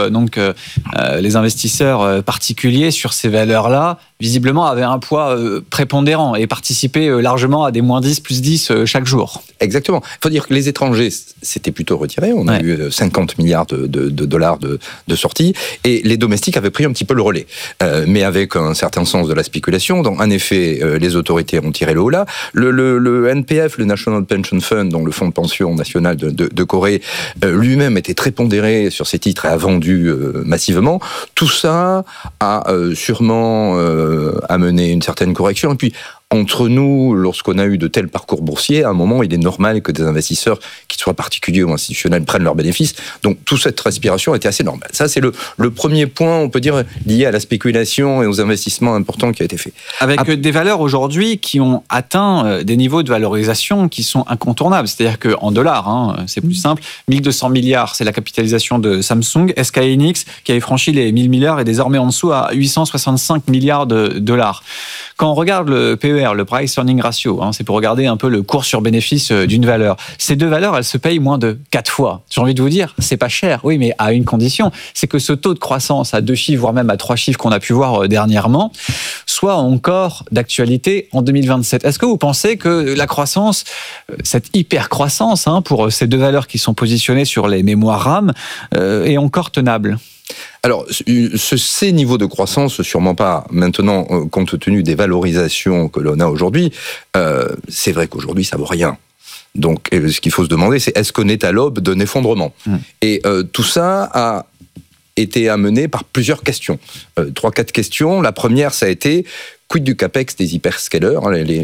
les investisseurs particuliers sur ces valeurs-là, visiblement, avaient un poids prépondérant et participaient largement à des moins 10, plus 10 chaque jour. Exactement. Il faut dire que les étrangers s'étaient plutôt retirés. On a eu 50 milliards de dollars de sorties, et les domestiques avaient pris un petit peu le relais, mais avec un certain sens de la spéculation. Donc, en effet, les autorités ont tiré le haut là. Le NPF, le National Pension Fund, donc le fonds de pension national de Corée, lui-même était très pondéré sur ces titres et a vendu massivement. Tout ça a sûrement amené une certaine correction. Et puis, entre nous, lorsqu'on a eu de tels parcours boursiers, à un moment, il est normal que des investisseurs, qu'ils soient particuliers ou institutionnels, prennent leurs bénéfices. Donc, toute cette respiration était assez normale. Ça, c'est le premier point, on peut dire, lié à la spéculation et aux investissements importants qui ont été faits. Avec des valeurs aujourd'hui qui ont atteint des niveaux de valorisation qui sont incontournables. C'est-à-dire qu'en dollars, c'est plus simple, 1200 milliards, c'est la capitalisation de Samsung. SK Hynix, qui avait franchi les 1000 milliards, est désormais en dessous à 865 milliards de dollars. Quand on regarde le PER, le Price Earning Ratio, c'est pour regarder un peu le cours sur bénéfice d'une valeur. Ces 2 valeurs, elles se payent moins de 4 fois. J'ai envie de vous dire, c'est pas cher, oui, mais à une condition, c'est que ce taux de croissance à 2 chiffres, voire même à 3 chiffres qu'on a pu voir dernièrement, soit encore d'actualité en 2027. Est-ce que vous pensez que la croissance, cette hyper-croissance, pour ces 2 valeurs qui sont positionnées sur les mémoires RAM, est encore tenable ? Alors, ces niveaux de croissance, sûrement pas maintenant, compte tenu des valorisations que l'on a aujourd'hui. C'est vrai qu'aujourd'hui, ça vaut rien. Donc, ce qu'il faut se demander, c'est est-ce qu'on est à l'aube d'un effondrement ? Et tout ça a été amené par plusieurs questions. 3-4 questions. La première, ça a été quid du capex des hyperscalers,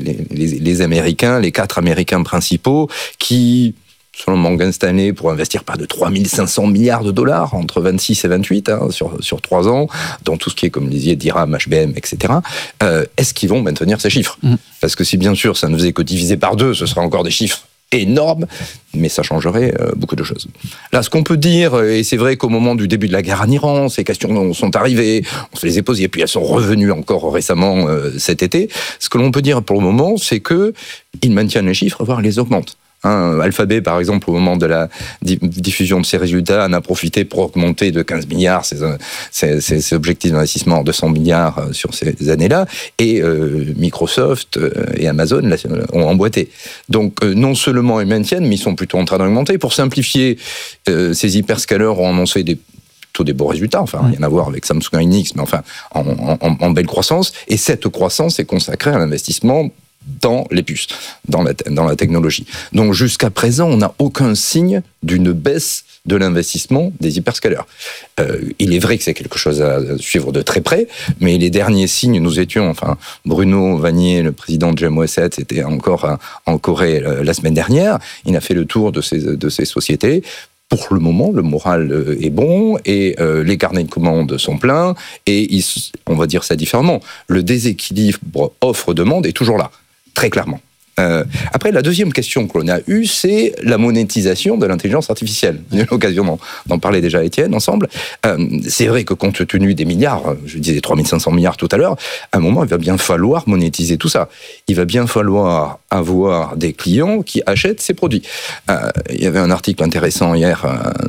les Américains, les 4 Américains principaux, qui, selon Morgan Stanley, pour investir pas de 3500 milliards de dollars entre 26 et 28 sur 3 ans, dans tout ce qui est, comme vous disiez, DRAM, HBM, etc. Est-ce qu'ils vont maintenir ces chiffres ? Parce que si bien sûr ça ne faisait que diviser par 2, ce serait encore des chiffres énormes, mais ça changerait beaucoup de choses. Là, ce qu'on peut dire, et c'est vrai qu'au moment du début de la guerre en Iran, ces questions sont arrivées, on se les est posées, et puis elles sont revenues encore récemment cet été. Ce que l'on peut dire pour le moment, c'est qu'ils maintiennent les chiffres, voire les augmentent. Alphabet, par exemple, au moment de la diffusion de ses résultats, en a profité pour augmenter de 15 milliards ses objectifs d'investissement en 200 milliards sur ces années-là, et Microsoft et Amazon ont emboîté. Donc, non seulement ils maintiennent, mais ils sont plutôt en train d'augmenter. Pour simplifier, ces hyperscalers ont annoncé plutôt des beaux résultats, enfin rien à voir avec Samsung Hynix, mais enfin en belle croissance, et cette croissance est consacrée à l'investissement dans les puces, dans la technologie. Donc jusqu'à présent, on n'a aucun signe d'une baisse de l'investissement des hyperscalers. Il est vrai que c'est quelque chose à suivre de très près, mais les derniers signes, Bruno Vanier, le président de GMO7, était encore en Corée la semaine dernière. Il a fait le tour de ces sociétés. Pour le moment, le moral est bon et les carnets de commandes sont pleins, et on va dire ça différemment. Le déséquilibre offre-demande est toujours là. Très clairement. Après, la deuxième question que l'on a eue, c'est la monétisation de l'intelligence artificielle. On a eu l'occasion d'en parler déjà, Étienne, ensemble. C'est vrai que compte tenu des milliards, je disais 3500 milliards tout à l'heure, à un moment, il va bien falloir monétiser tout ça. Il va bien falloir avoir des clients qui achètent ces produits. Il y avait un article intéressant hier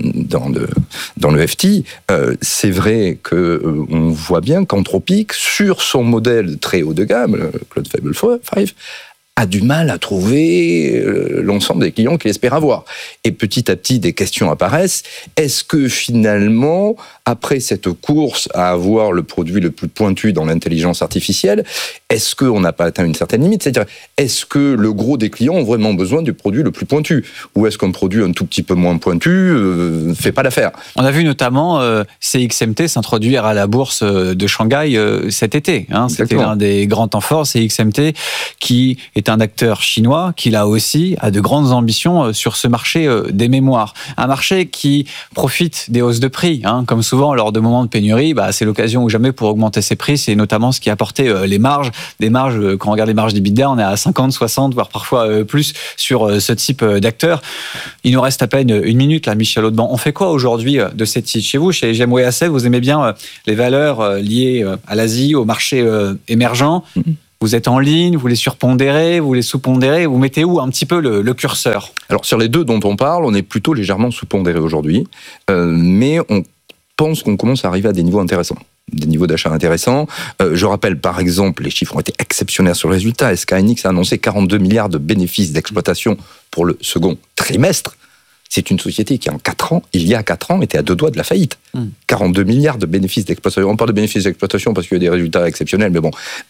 dans le FT. C'est vrai qu'on voit bien qu'Anthropic, sur son modèle très haut de gamme, le Claude Fable 5, a du mal à trouver l'ensemble des clients qu'il espère avoir. Et petit à petit, des questions apparaissent. Est-ce que finalement, après cette course à avoir le produit le plus pointu dans l'intelligence artificielle, est-ce qu'on n'a pas atteint une certaine limite ? C'est-à-dire, est-ce que le gros des clients ont vraiment besoin du produit le plus pointu ? Ou est-ce qu'un produit un tout petit peu moins pointu ne fait pas l'affaire ? On a vu notamment CXMT s'introduire à la bourse de Shanghai cet été. C'était l'un des grands temps forts, CXMT, qui est un acteur chinois qui, là aussi, a de grandes ambitions sur ce marché des mémoires. Un marché qui profite des hausses de prix. Comme souvent, lors de moments de pénurie, c'est l'occasion ou jamais pour augmenter ses prix. C'est notamment ce qui a apporté les marges. Des marges, quand on regarde les marges d'EBITDA, on est à 50, 60, voire parfois plus sur ce type d'acteurs. Il nous reste à peine une minute, là, Michel Audban. On fait quoi aujourd'hui de ces titres ? Chez vous, chez GMWay Asset, vous aimez bien les valeurs liées à l'Asie, au marché émergent. Vous êtes en ligne, vous les surpondérez, vous les sous-pondérez, vous mettez où un petit peu le curseur ? Alors sur les deux dont on parle, on est plutôt légèrement sous-pondéré aujourd'hui, mais on pense qu'on commence à arriver à des niveaux intéressants. Des niveaux d'achat intéressants. Je rappelle par exemple, les chiffres ont été exceptionnels sur le résultat. SK Hynix a annoncé 42 milliards de bénéfices d'exploitation pour le second trimestre. C'est une société qui, il y a 4 ans, était à 2 doigts de la faillite. 42 milliards de bénéfices d'exploitation. On parle de bénéfices d'exploitation parce qu'il y a des résultats exceptionnels, mais bon,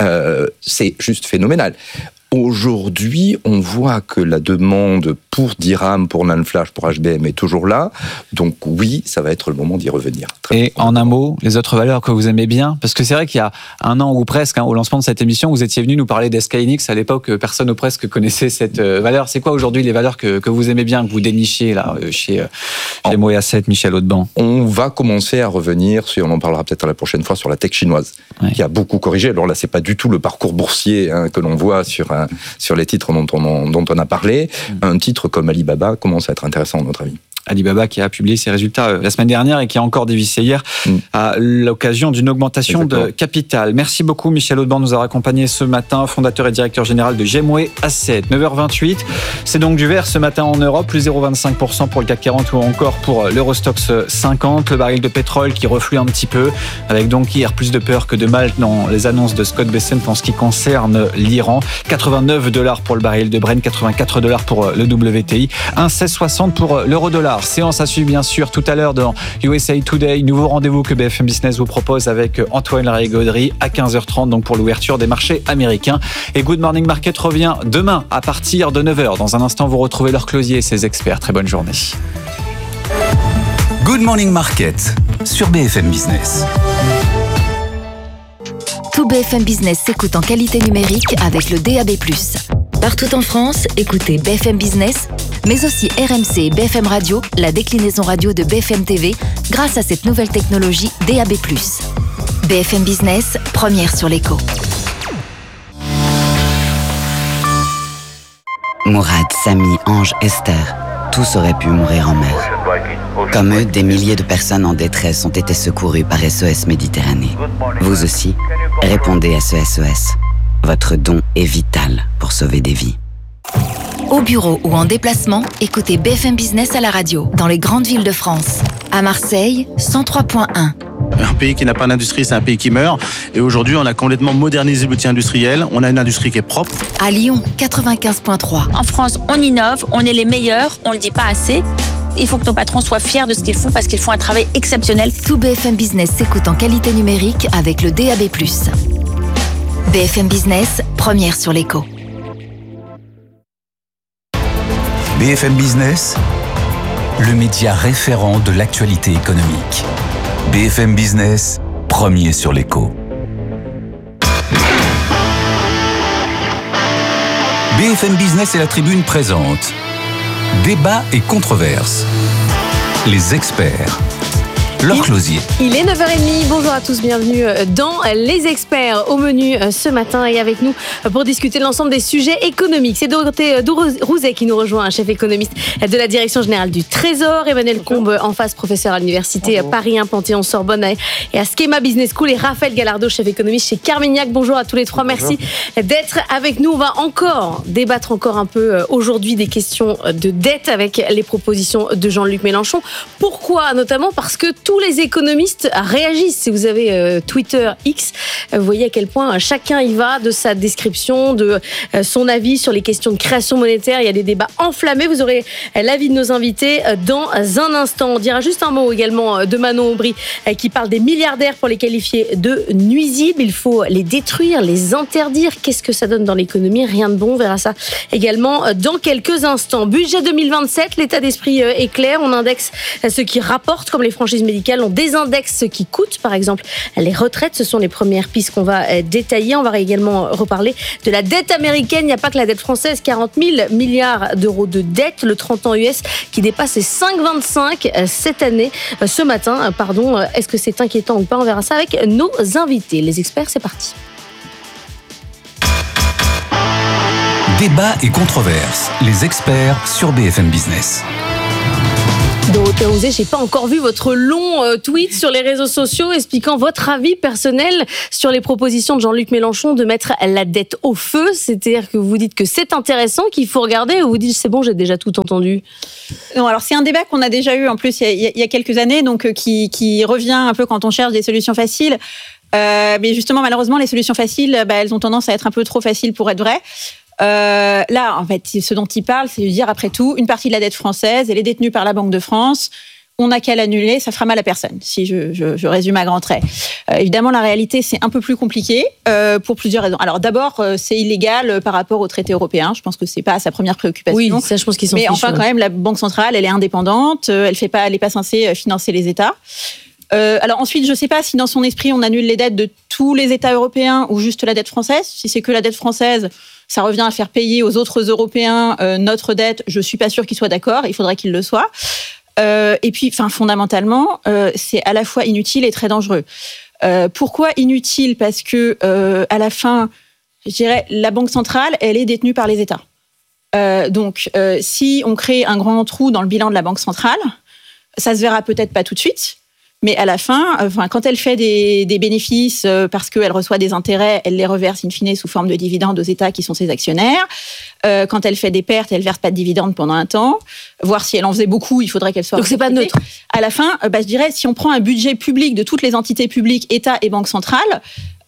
c'est juste phénoménal. Aujourd'hui, on voit que la demande pour DRAM, pour NAND Flash, pour HBM est toujours là. Donc oui, ça va être le moment d'y revenir. Et en un mot, les autres valeurs que vous aimez bien ? Parce que c'est vrai qu'il y a un an ou presque, au lancement de cette émission, vous étiez venu nous parler d'SK Hynix. À l'époque, personne ou presque connaissait cette valeur. C'est quoi aujourd'hui les valeurs que vous aimez bien, que vous dénichez là, chez GMWay Asset, Michel Audban ? On va commencer à revenir, on en parlera peut-être la prochaine fois, sur la tech chinoise, qui a beaucoup corrigé. Alors là, c'est pas du tout le parcours boursier que l'on voit sur les titres dont on a parlé. Un titre comme Alibaba commence à être intéressant à notre avis. Alibaba qui a publié ses résultats la semaine dernière et qui a encore dévissé hier à l'occasion d'une augmentation de capital. Merci beaucoup Michel Audban de nous avoir accompagnés ce matin, fondateur et directeur général de GMWay Asset. 9h28, c'est donc du vert ce matin en Europe, plus 0,25% pour le CAC 40 ou encore pour l'Eurostoxx 50. Le baril de pétrole qui reflue un petit peu, avec donc hier plus de peur que de mal dans les annonces de Scott Bessent en ce qui concerne l'Iran. $89 pour le baril de Brent, $84 pour le WTI, 1,1660 pour l'euro-dollar. Séance à suivre bien sûr tout à l'heure dans USA Today, nouveau rendez-vous que BFM Business vous propose avec Antoine Larigauderie à 15h30 donc pour l'ouverture des marchés américains. Et Good Morning Market revient demain à partir de 9h. Dans un instant, vous retrouvez Laure Closier et ses experts. Très bonne journée. Good Morning Market sur BFM Business. Tout BFM Business s'écoute en qualité numérique avec le DAB+. Partout en France, écoutez BFM Business, mais aussi RMC et BFM Radio, la déclinaison radio de BFM TV, grâce à cette nouvelle technologie DAB+. BFM Business, première sur l'écho. Mourad, Samy, Ange, Esther, tous auraient pu mourir en mer. Comme eux, des milliers de personnes en détresse ont été secourues par SOS Méditerranée. Vous aussi, répondez à ce SOS. Votre don est vital pour sauver des vies. Au bureau ou en déplacement, écoutez BFM Business à la radio, dans les grandes villes de France. À Marseille, 103.1. Un pays qui n'a pas d'industrie, c'est un pays qui meurt. Et aujourd'hui, on a complètement modernisé l'outil industriel. On a une industrie qui est propre. À Lyon, 95.3. En France, on innove, on est les meilleurs, on ne le dit pas assez. Il faut que nos patrons soient fiers de ce qu'ils font parce qu'ils font un travail exceptionnel. Tout BFM Business s'écoute en qualité numérique avec le DAB+. BFM Business, première sur l'écho. BFM Business, le média référent de l'actualité économique. BFM Business, premier sur l'écho. BFM Business et la Tribune présentent Débat et controverses. Les experts. Laure Closier. Il est 9h30, bonjour à tous, bienvenue dans Les Experts au menu ce matin et avec nous pour discuter de l'ensemble des sujets économiques. C'est Dorothée Rouzet qui nous rejoint, chef économiste de la Direction Générale du Trésor, Emmanuel Combe en face, professeur à l'Université Paris 1, Panthéon-Sorbonne et à Schema Business School, et Raphaël Galardeau, chef économiste chez Carmignac. Bonjour à tous les trois, merci d'être avec nous. On va encore débattre un peu aujourd'hui des questions de dette avec les propositions de Jean-Luc Mélenchon. Pourquoi ? Notamment parce que tous les économistes réagissent. Si vous avez Twitter X, vous voyez à quel point chacun y va de sa description, de son avis sur les questions de création monétaire. Il y a des débats enflammés. Vous aurez l'avis de nos invités dans un instant. On dira juste un mot également de Manon Aubry qui parle des milliardaires pour les qualifier de nuisibles. Il faut les détruire, les interdire. Qu'est-ce que ça donne dans l'économie ? Rien de bon. On verra ça également dans quelques instants. Budget 2027, l'état d'esprit est clair. On indexe ce qui rapporte, comme les franchises médicales. On désindexe ce qui coûte, par exemple les retraites. Ce sont les premières pistes qu'on va détailler. On va également reparler de la dette américaine. Il n'y a pas que la dette française, 40 000 milliards d'euros de dette. Le 30 ans US qui dépasse les 5,25 cette année, ce matin. Est-ce que c'est inquiétant ou pas ? On verra ça avec nos invités. Les experts, c'est parti. Débat et controverse. Les experts sur BFM Business. Dorothée Rouzet, j'ai pas encore vu votre long tweet sur les réseaux sociaux expliquant votre avis personnel sur les propositions de Jean-Luc Mélenchon de mettre la dette au feu. C'est-à-dire que vous dites que c'est intéressant, qu'il faut regarder, ou vous dites c'est bon, j'ai déjà tout entendu ? Non, alors c'est un débat qu'on a déjà eu en plus il y a quelques années, donc qui revient un peu quand on cherche des solutions faciles. Mais justement, malheureusement, les solutions faciles, elles ont tendance à être un peu trop faciles pour être vraies. Là, en fait, ce dont il parle, c'est de dire, après tout, une partie de la dette française, elle est détenue par la Banque de France. On n'a qu'à l'annuler, ça fera mal à personne, si je résume à grands traits. Évidemment, la réalité, c'est un peu plus compliqué pour plusieurs raisons. Alors d'abord, c'est illégal par rapport aux traités européens. Je pense que c'est pas sa première préoccupation. Oui, ça, je pense qu'ils sont Mais enfin, quand même, la Banque centrale, elle est indépendante. Elle n'est pas censée financer les États. Alors ensuite, je ne sais pas si dans son esprit, on annule les dettes de tous les États européens ou juste la dette française. Si c'est que la dette française, ça revient à faire payer aux autres Européens notre dette. Je ne suis pas sûre qu'ils soient d'accord. Il faudrait qu'ils le soient. Et puis, fondamentalement, c'est à la fois inutile et très dangereux. Pourquoi inutile ? Parce que à la fin, je dirais, la Banque centrale, elle est détenue par les États. Donc, si on crée un grand trou dans le bilan de la Banque centrale, ça se verra peut-être pas tout de suite. Mais à la fin, quand elle fait des bénéfices parce qu'elle reçoit des intérêts, elle les reverse in fine sous forme de dividendes aux États qui sont ses actionnaires. Quand elle fait des pertes, elle verse pas de dividendes pendant un temps. Voir si elle en faisait beaucoup, il faudrait qu'elle soit... Donc c'est pas neutre. À la fin, je dirais, si on prend un budget public de toutes les entités publiques, État et Banque centrale,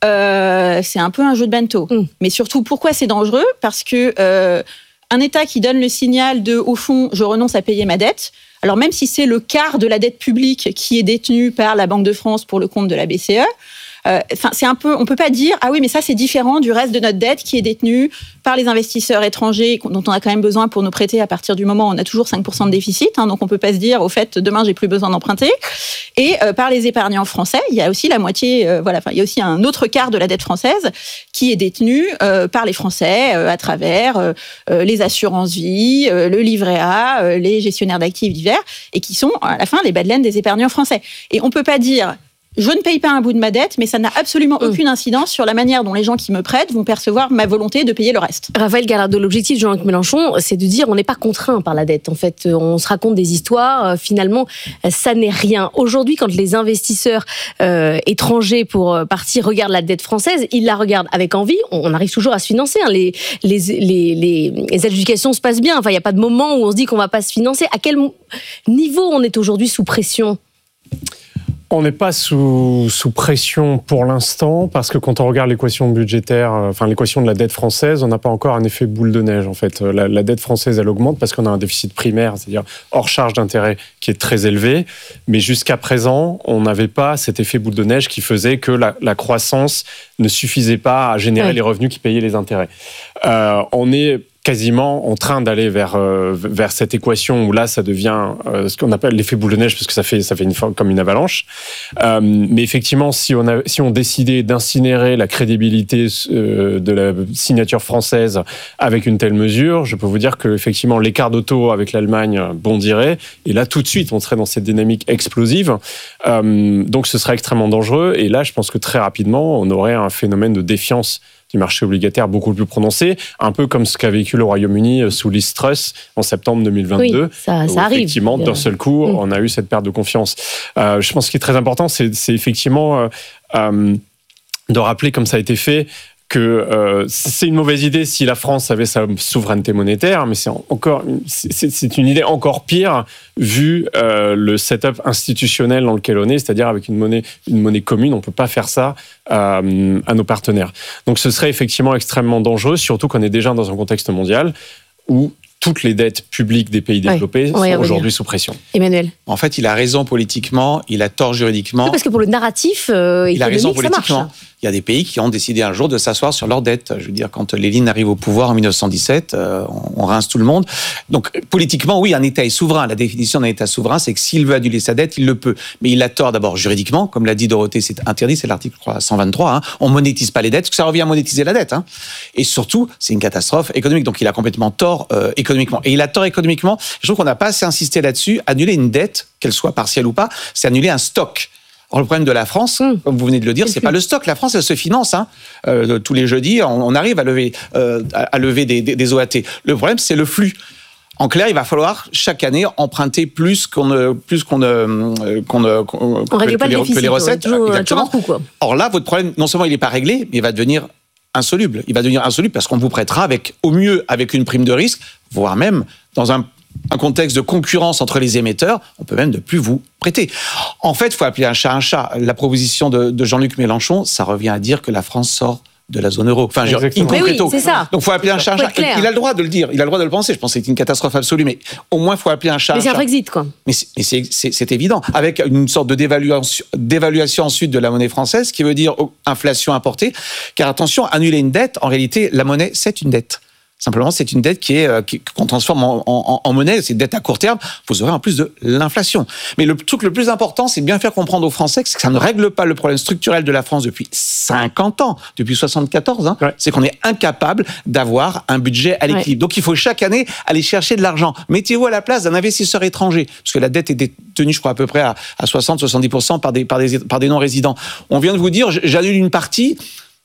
c'est un peu un jeu de bento. Mais surtout, pourquoi c'est dangereux ? Parce que un État qui donne le signal de, au fond, je renonce à payer ma dette, alors même si c'est le quart de la dette publique qui est détenue par la Banque de France pour le compte de la BCE, c'est un peu, on peut pas dire ah oui mais ça c'est différent du reste de notre dette qui est détenue par les investisseurs étrangers dont on a quand même besoin pour nous prêter à partir du moment où on a toujours 5% de déficit, donc on peut pas se dire au fait demain j'ai plus besoin d'emprunter, et par les épargnants français, il y a aussi la moitié, il y a aussi un autre quart de la dette française qui est détenue par les Français à travers les assurances vie, le livret A, les gestionnaires d'actifs divers, et qui sont à la fin les bas de laine des épargnants français. Et on peut pas dire je ne paye pas un bout de ma dette, mais ça n'a absolument aucune incidence sur la manière dont les gens qui me prêtent vont percevoir ma volonté de payer le reste. Raphaël Galardeau, l'objectif de Jean-Luc Mélenchon, c'est de dire on n'est pas contraint par la dette. En fait, on se raconte des histoires, finalement, ça n'est rien. Aujourd'hui, quand les investisseurs étrangers pour partir regardent la dette française, ils la regardent avec envie. On arrive toujours à se financer. Les adjudications se passent bien. Enfin, il n'y a pas de moment où on se dit qu'on ne va pas se financer. À quel niveau on est aujourd'hui sous pression ? On n'est pas sous pression pour l'instant parce que quand on regarde l'équation budgétaire, l'équation de la dette française, on n'a pas encore un effet boule de neige en fait. La dette française, elle augmente parce qu'on a un déficit primaire, c'est-à-dire hors charge d'intérêt qui est très élevé. Mais jusqu'à présent, on n'avait pas cet effet boule de neige qui faisait que la croissance ne suffisait pas à générer les revenus qui payaient les intérêts. On est quasiment en train d'aller vers cette équation où là ça devient ce qu'on appelle l'effet boule de neige parce que ça fait une forme comme une avalanche. Mais effectivement, si on décidait d'incinérer la crédibilité de la signature française avec une telle mesure, je peux vous dire que effectivement l'écart d'auto avec l'Allemagne bondirait et là tout de suite on serait dans cette dynamique explosive. Donc ce serait extrêmement dangereux et là je pense que très rapidement on aurait un phénomène de défiance du marché obligataire beaucoup plus prononcé, un peu comme ce qu'a vécu le Royaume-Uni sous Liz Truss en septembre 2022. Oui, ça arrive. Effectivement, d'un seul coup, on a eu cette perte de confiance. Je pense que ce qui est très important, c'est effectivement de rappeler, comme ça a été fait, que c'est une mauvaise idée si la France avait sa souveraineté monétaire, mais c'est une idée encore pire vu le setup institutionnel dans lequel on est, c'est-à-dire avec une monnaie commune, on ne peut pas faire ça à nos partenaires. Donc ce serait effectivement extrêmement dangereux, surtout qu'on est déjà dans un contexte mondial où toutes les dettes publiques des pays développés sont aujourd'hui sous pression. Emmanuel. En fait, il a raison politiquement, il a tort juridiquement. Oui, parce que pour le narratif économique, il a raison politiquement. Ça marche. Il y a des pays qui ont décidé un jour de s'asseoir sur leurs dettes. Je veux dire, quand Lénine arrive au pouvoir en 1917, on rince tout le monde. Donc, politiquement, oui, un État est souverain. La définition d'un État souverain, c'est que s'il veut annuler sa dette, il le peut. Mais il a tort d'abord juridiquement. Comme l'a dit Dorothée, c'est interdit, c'est l'article 123. On monétise pas les dettes, parce que ça revient à monétiser la dette. Et surtout, c'est une catastrophe économique. Donc, il a complètement tort économiquement. Et il a tort économiquement. Je trouve qu'on n'a pas assez insisté là-dessus. Annuler une dette, qu'elle soit partielle ou pas, c'est annuler un stock. Or, le problème de la France, comme vous venez de le dire, c'est pas le stock. La France, elle se finance. Tous les jeudis, on arrive à lever des OAT. Le problème, c'est le flux. En clair, il va falloir chaque année emprunter plus que les recettes. Exactement. Or là, votre problème, non seulement il n'est pas réglé, mais il va devenir insoluble. Il va devenir insoluble parce qu'on vous prêtera au mieux avec une prime de risque, voire même dans un contexte de concurrence entre les émetteurs, on peut même ne plus vous prêter. En fait, il faut appeler un chat un chat. La proposition de Jean-Luc Mélenchon, ça revient à dire que la France sort de la zone euro. Enfin, in concreto. Oui, c'est ça. Donc, il faut appeler un chat un chat. Il a le droit de le dire, il a le droit de le penser. Je pense que c'est une catastrophe absolue, mais au moins, il faut appeler un chat un chat. Mais c'est un Brexit, quoi. Mais c'est évident. Avec une sorte de d'évaluation ensuite de la monnaie française, qui veut dire inflation importée. Car attention, annuler une dette, en réalité, la monnaie, c'est une dette. Simplement, c'est une dette qu'on transforme en monnaie, c'est une dette à court terme, vous aurez en plus de l'inflation. Mais le truc le plus important, c'est de bien faire comprendre aux Français que ça ne règle pas le problème structurel de la France depuis 50 ans, depuis 74, c'est qu'on est incapable d'avoir un budget à l'équilibre. Donc il faut chaque année aller chercher de l'argent. Mettez-vous à la place d'un investisseur étranger, parce que la dette est détenue, je crois, à peu près à 60-70% par des non-résidents. On vient de vous dire, j'annule une partie,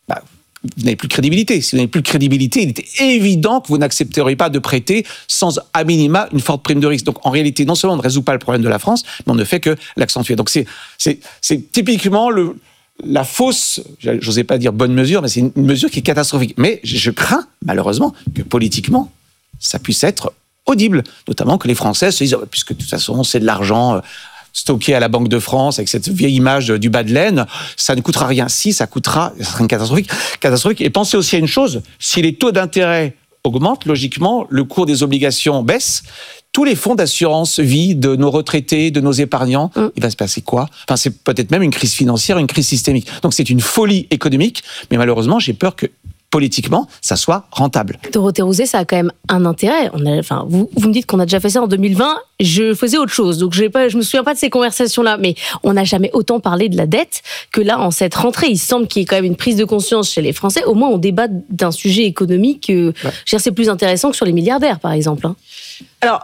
vous n'avez plus de crédibilité. Si vous n'avez plus de crédibilité, il était évident que vous n'accepteriez pas de prêter sans, à minima, une forte prime de risque. Donc, en réalité, non seulement on ne résout pas le problème de la France, mais on ne fait que l'accentuer. Donc, c'est typiquement la fausse, j'osais pas dire bonne mesure, mais c'est une mesure qui est catastrophique. Mais je crains, malheureusement, que politiquement, ça puisse être audible. Notamment que les Français se disent, puisque de toute façon, c'est de l'argent stocké à la Banque de France avec cette vieille image du bas de laine, ça ne coûtera rien. Si, ça sera une catastrophique. Et pensez aussi à une chose, si les taux d'intérêt augmentent, logiquement, le cours des obligations baisse, tous les fonds d'assurance vie de nos retraités, de nos épargnants, il va se passer quoi ? Enfin, c'est peut-être même une crise financière, une crise systémique. Donc c'est une folie économique, mais malheureusement, j'ai peur que politiquement, ça soit rentable. Dorothée Rouzet, ça a quand même un intérêt. Vous me dites qu'on a déjà fait ça en 2020. Je faisais autre chose, donc je me souviens pas de ces conversations-là. Mais on n'a jamais autant parlé de la dette que là, en cette rentrée. Il semble qu'il y ait quand même une prise de conscience chez les Français. Au moins, on débat d'un sujet économique. Je veux dire, c'est plus intéressant que sur les milliardaires, par exemple. Alors,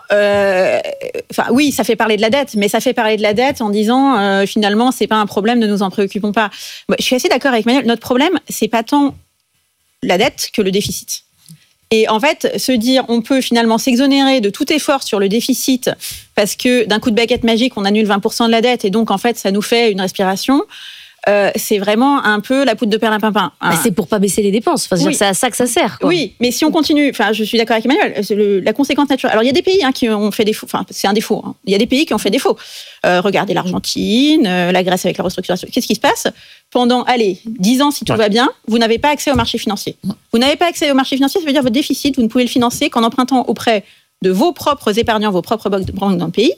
oui, ça fait parler de la dette, mais ça fait parler de la dette en disant finalement, c'est pas un problème, ne nous en préoccupons pas. Je suis assez d'accord avec Manuel. Notre problème, c'est pas tant la dette que le déficit. Et en fait, se dire on peut finalement s'exonérer de tout effort sur le déficit parce que d'un coup de baguette magique, on annule 20% de la dette et donc en fait, ça nous fait une respiration. C'est vraiment un peu la poudre de perlimpinpin. C'est pour pas baisser les dépenses. Enfin, c'est à ça que ça sert. Quoi. Oui, mais si on continue, je suis d'accord avec Emmanuel, la conséquence naturelle. Alors, il y a des pays qui ont fait défaut. Enfin, c'est un défaut. Il y a des pays qui ont fait défaut. Regardez l'Argentine, la Grèce avec la restructuration. Qu'est-ce qui se passe ? Pendant, 10 ans, si tout va bien, vous n'avez pas accès au marché financier. Vous n'avez pas accès au marché financier, ça veut dire votre déficit, vous ne pouvez le financer qu'en empruntant auprès de vos propres épargnants, vos propres banques dans le pays.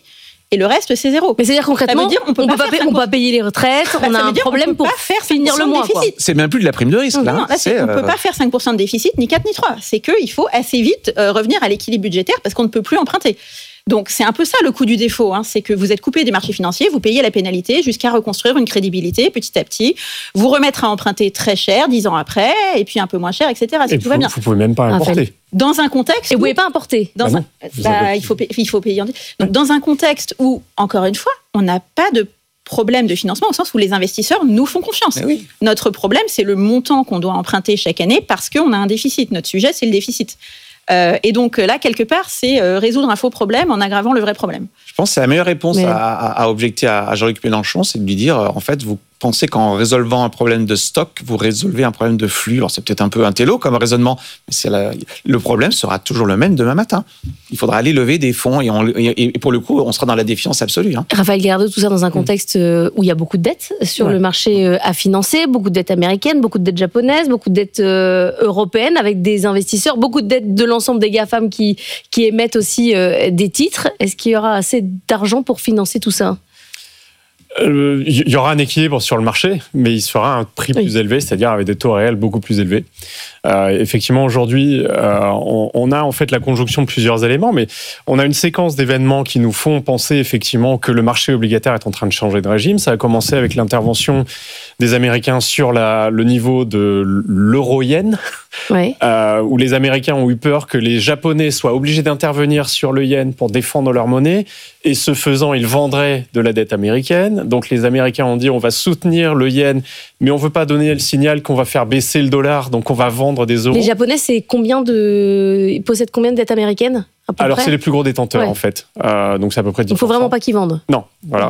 et le reste, c'est zéro. Mais c'est-à-dire concrètement, on ne peut pas payer les retraites, on a un problème pour finir le mois. C'est même plus de la prime de risque. Non, là, on ne peut pas faire 5% de déficit, ni 4 ni 3. C'est qu'il faut assez vite revenir à l'équilibre budgétaire parce qu'on ne peut plus emprunter. Donc, c'est un peu ça le coût du défaut. C'est que vous êtes coupé des marchés financiers, vous payez la pénalité jusqu'à reconstruire une crédibilité petit à petit, vous remettre à emprunter très cher 10 ans après, et puis un peu moins cher, etc. Et tout va bien. Vous ne pouvez même pas importer. Dans un contexte. Et vous ne pouvez pas importer. Il faut payer. Donc, dans un contexte où, encore une fois, on n'a pas de problème de financement au sens où les investisseurs nous font confiance. Oui. Notre problème, c'est le montant qu'on doit emprunter chaque année parce qu'on a un déficit. Notre sujet, c'est le déficit. Et donc là, quelque part, c'est résoudre un faux problème en aggravant le vrai problème. Je pense que c'est la meilleure réponse à objecter à Jean-Luc Mélenchon, c'est de lui dire, en fait, vous pensez qu'en résolvant un problème de stock, vous résolvez un problème de flux. Alors c'est peut-être un peu intello comme raisonnement, mais le problème sera toujours le même demain matin. Il faudra aller lever des fonds et pour le coup, on sera dans la défiance absolue. Raphaël Gallardo, tout ça dans un contexte où il y a beaucoup de dettes sur le marché à financer, beaucoup de dettes américaines, beaucoup de dettes japonaises, beaucoup de dettes européennes avec des investisseurs, beaucoup de dettes de l'ensemble des GAFAM qui émettent aussi des titres. Est-ce qu'il y aura assez d'argent pour financer tout ça ? Il y aura un équilibre sur le marché, mais il sera un prix plus élevé, c'est-à-dire avec des taux réels beaucoup plus élevés. Effectivement, aujourd'hui, on a en fait la conjonction de plusieurs éléments, mais on a une séquence d'événements qui nous font penser effectivement que le marché obligataire est en train de changer de régime. Ça a commencé avec l'intervention des Américains sur le niveau de l'euro-yen, où les Américains ont eu peur que les Japonais soient obligés d'intervenir sur le yen pour défendre leur monnaie, et ce faisant, ils vendraient de la dette américaine. Donc les Américains ont dit on va soutenir le yen, mais on ne veut pas donner le signal qu'on va faire baisser le dollar, donc on va vendre des euros. Les Japonais, ils possèdent combien de dettes américaines ? Alors, c'est les plus gros détenteurs, en fait. Donc, c'est à peu près 10%. Il ne faut vraiment pas qu'ils vendent. Non, voilà.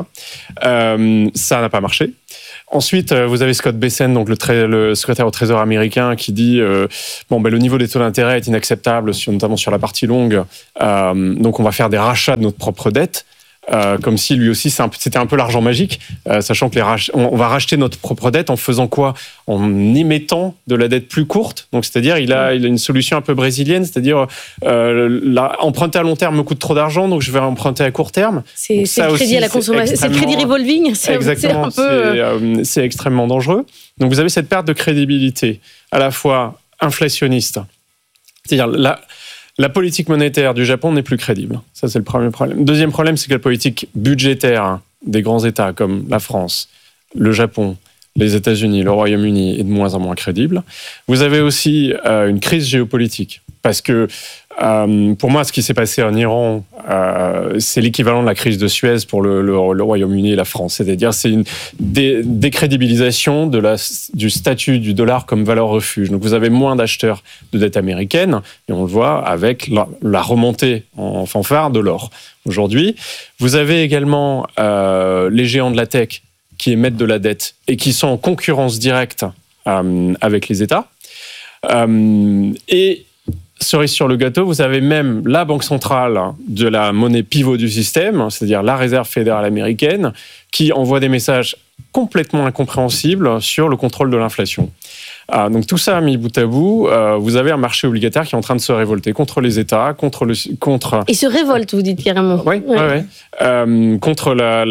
Ça n'a pas marché. Ensuite, vous avez Scott Bessent, donc le secrétaire au Trésor américain, qui dit le niveau des taux d'intérêt est inacceptable, notamment sur la partie longue. Donc, on va faire des rachats de notre propre dette. Comme si lui aussi c'était un peu l'argent magique, sachant que on va racheter notre propre dette en faisant quoi ? En émettant de la dette plus courte. Donc c'est-à-dire il a une solution un peu brésilienne, c'est-à-dire emprunter à long terme me coûte trop d'argent, donc je vais emprunter à court terme. C'est le crédit à la consommation, c'est le crédit revolving. Exactement, c'est extrêmement dangereux. Donc vous avez cette perte de crédibilité à la fois inflationniste, c'est-à-dire la politique monétaire du Japon n'est plus crédible. Ça, c'est le premier problème. Deuxième problème, c'est que la politique budgétaire des grands États comme la France, le Japon, les États-Unis, le Royaume-Uni est de moins en moins crédible. Vous avez aussi une crise géopolitique. Parce que, pour moi, ce qui s'est passé en Iran, c'est l'équivalent de la crise de Suez pour le Royaume-Uni et la France. C'est-à-dire, c'est une décrédibilisation du statut du dollar comme valeur refuge. Donc, vous avez moins d'acheteurs de dette américaine, et on le voit avec la remontée en fanfare de l'or. Aujourd'hui, vous avez également les géants de la tech qui émettent de la dette et qui sont en concurrence directe avec les États. Et cerise sur le gâteau, vous avez même la banque centrale de la monnaie pivot du système, c'est-à-dire la réserve fédérale américaine, qui envoie des messages complètement incompréhensibles sur le contrôle de l'inflation. Donc tout ça mis bout à bout, vous avez un marché obligataire qui est en train de se révolter contre les États, contre Et se révolte, vous dites carrément. Oui. Contre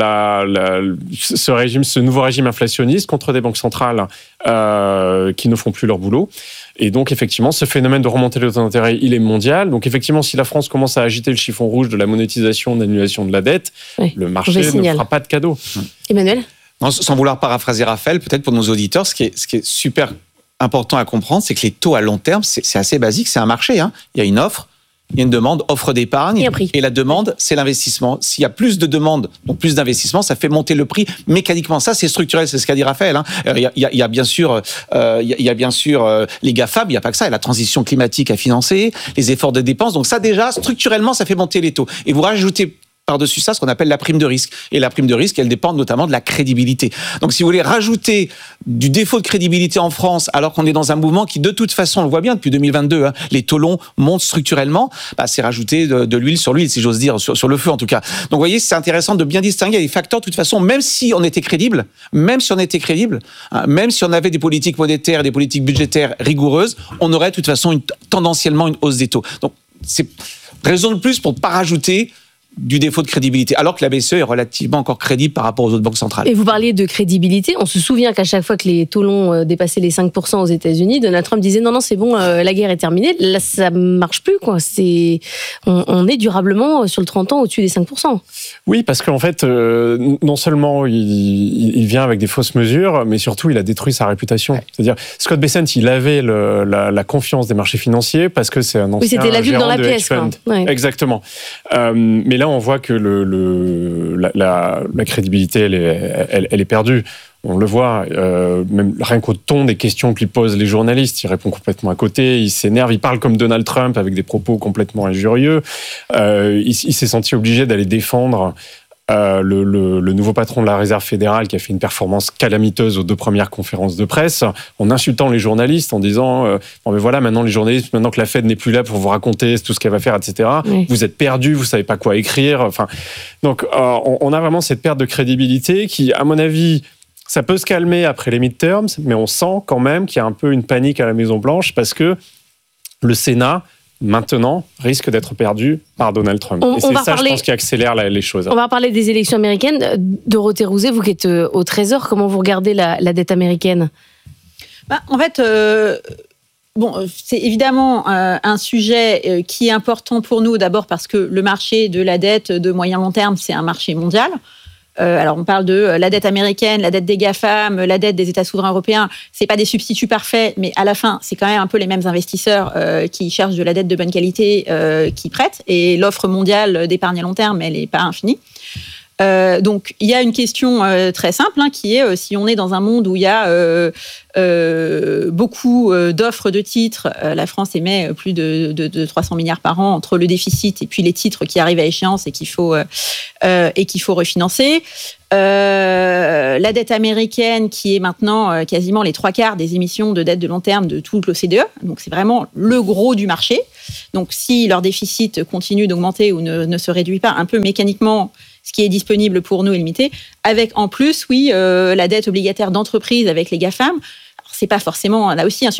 ce nouveau régime inflationniste, contre des banques centrales qui ne font plus leur boulot. Et donc, effectivement, ce phénomène de remontée des taux d'intérêt, il est mondial. Donc, effectivement, si la France commence à agiter le chiffon rouge de la monétisation, de l'annulation de la dette, le marché ne fera pas de cadeau. Emmanuel ? Non, sans vouloir paraphraser Raphaël, peut-être pour nos auditeurs, ce qui est super important à comprendre, c'est que les taux à long terme, c'est assez basique, c'est un marché. Il y a une offre, il y a une demande, offre d'épargne, et la demande, c'est l'investissement. S'il y a plus de demandes, donc plus d'investissement, ça fait monter le prix mécaniquement. Ça, c'est structurel, c'est ce qu'a dit Raphaël. Il y a bien sûr, les GAFAM, il n'y a pas que ça, il y a la transition climatique à financer, les efforts de dépenses. Donc ça, déjà, structurellement, ça fait monter les taux. Et vous rajoutez par-dessus ça, ce qu'on appelle la prime de risque. Et la prime de risque, elle dépend notamment de la crédibilité. Donc, si vous voulez rajouter du défaut de crédibilité en France, alors qu'on est dans un mouvement qui, de toute façon, on le voit bien depuis 2022, les taux longs montent structurellement, c'est rajouter de l'huile sur l'huile, si j'ose dire, sur le feu en tout cas. Donc, vous voyez, c'est intéressant de bien distinguer les facteurs. De toute façon, même si on était crédible, même si on avait des politiques monétaires, des politiques budgétaires rigoureuses, on aurait de toute façon tendanciellement une hausse des taux. Donc, c'est raison de plus pour ne pas rajouter du défaut de crédibilité, alors que la BCE est relativement encore crédible par rapport aux autres banques centrales. Et vous parliez de crédibilité. On se souvient qu'à chaque fois que les taux longs dépassaient les 5% aux États-Unis, Donald Trump disait non, c'est bon, la guerre est terminée. Là, ça marche plus, quoi. On est durablement sur le 30 ans au-dessus des 5%. Oui, parce qu'en fait, non seulement il vient avec des fausses mesures, mais surtout il a détruit sa réputation. Ouais. C'est-à-dire, Scott Bessent, il avait la confiance des marchés financiers parce que c'est un ancien c'était la vue gérant dans la de pièce, hedge fund. Ouais. Exactement. Mais là, on voit que la crédibilité, elle est perdue. On le voit, même rien qu'au ton des questions que lui posent les journalistes, il répond complètement à côté, il s'énerve, il parle comme Donald Trump avec des propos complètement injurieux. Il s'est senti obligé d'aller défendre le nouveau patron de la Réserve fédérale qui a fait une performance calamiteuse aux 2 premières conférences de presse, en insultant les journalistes, en disant bon, mais voilà, maintenant les journalistes, maintenant que la Fed n'est plus là pour vous raconter tout ce qu'elle va faire, etc., oui. Vous êtes perdus, vous savez pas quoi écrire. Enfin, donc on a vraiment cette perte de crédibilité qui, à mon avis, ça peut se calmer après les midterms, mais on sent quand même qu'il y a un peu une panique à la Maison-Blanche parce que le Sénat, maintenant, risque d'être perdu par Donald Trump. Et c'est ça, je pense, qui accélère les choses. On va parler des élections américaines. Dorothée Rouzet, vous qui êtes au Trésor, comment vous regardez la dette américaine ? En fait, c'est évidemment un sujet qui est important pour nous, d'abord parce que le marché de la dette de moyen-long terme, c'est un marché mondial. Alors, on parle de la dette américaine, la dette des GAFAM, la dette des États souverains européens. C'est pas des substituts parfaits, mais à la fin, c'est quand même un peu les mêmes investisseurs qui cherchent de la dette de bonne qualité qui prêtent. Et l'offre mondiale d'épargne à long terme, elle n'est pas infinie. Donc, il y a une question très simple qui est si on est dans un monde où il y a beaucoup d'offres de titres, la France émet plus de 300 milliards par an entre le déficit et puis les titres qui arrivent à échéance et qu'il faut refinancer. La dette américaine qui est maintenant quasiment les 3/4 des émissions de dette de long terme de toute l'OCDE. Donc, c'est vraiment le gros du marché. Donc, si leur déficit continue d'augmenter ou ne se réduit pas un peu mécaniquement, ce qui est disponible pour nous est limité, avec en plus, la dette obligataire d'entreprise avec les GAFAM. Alors, c'est pas forcément, là aussi, un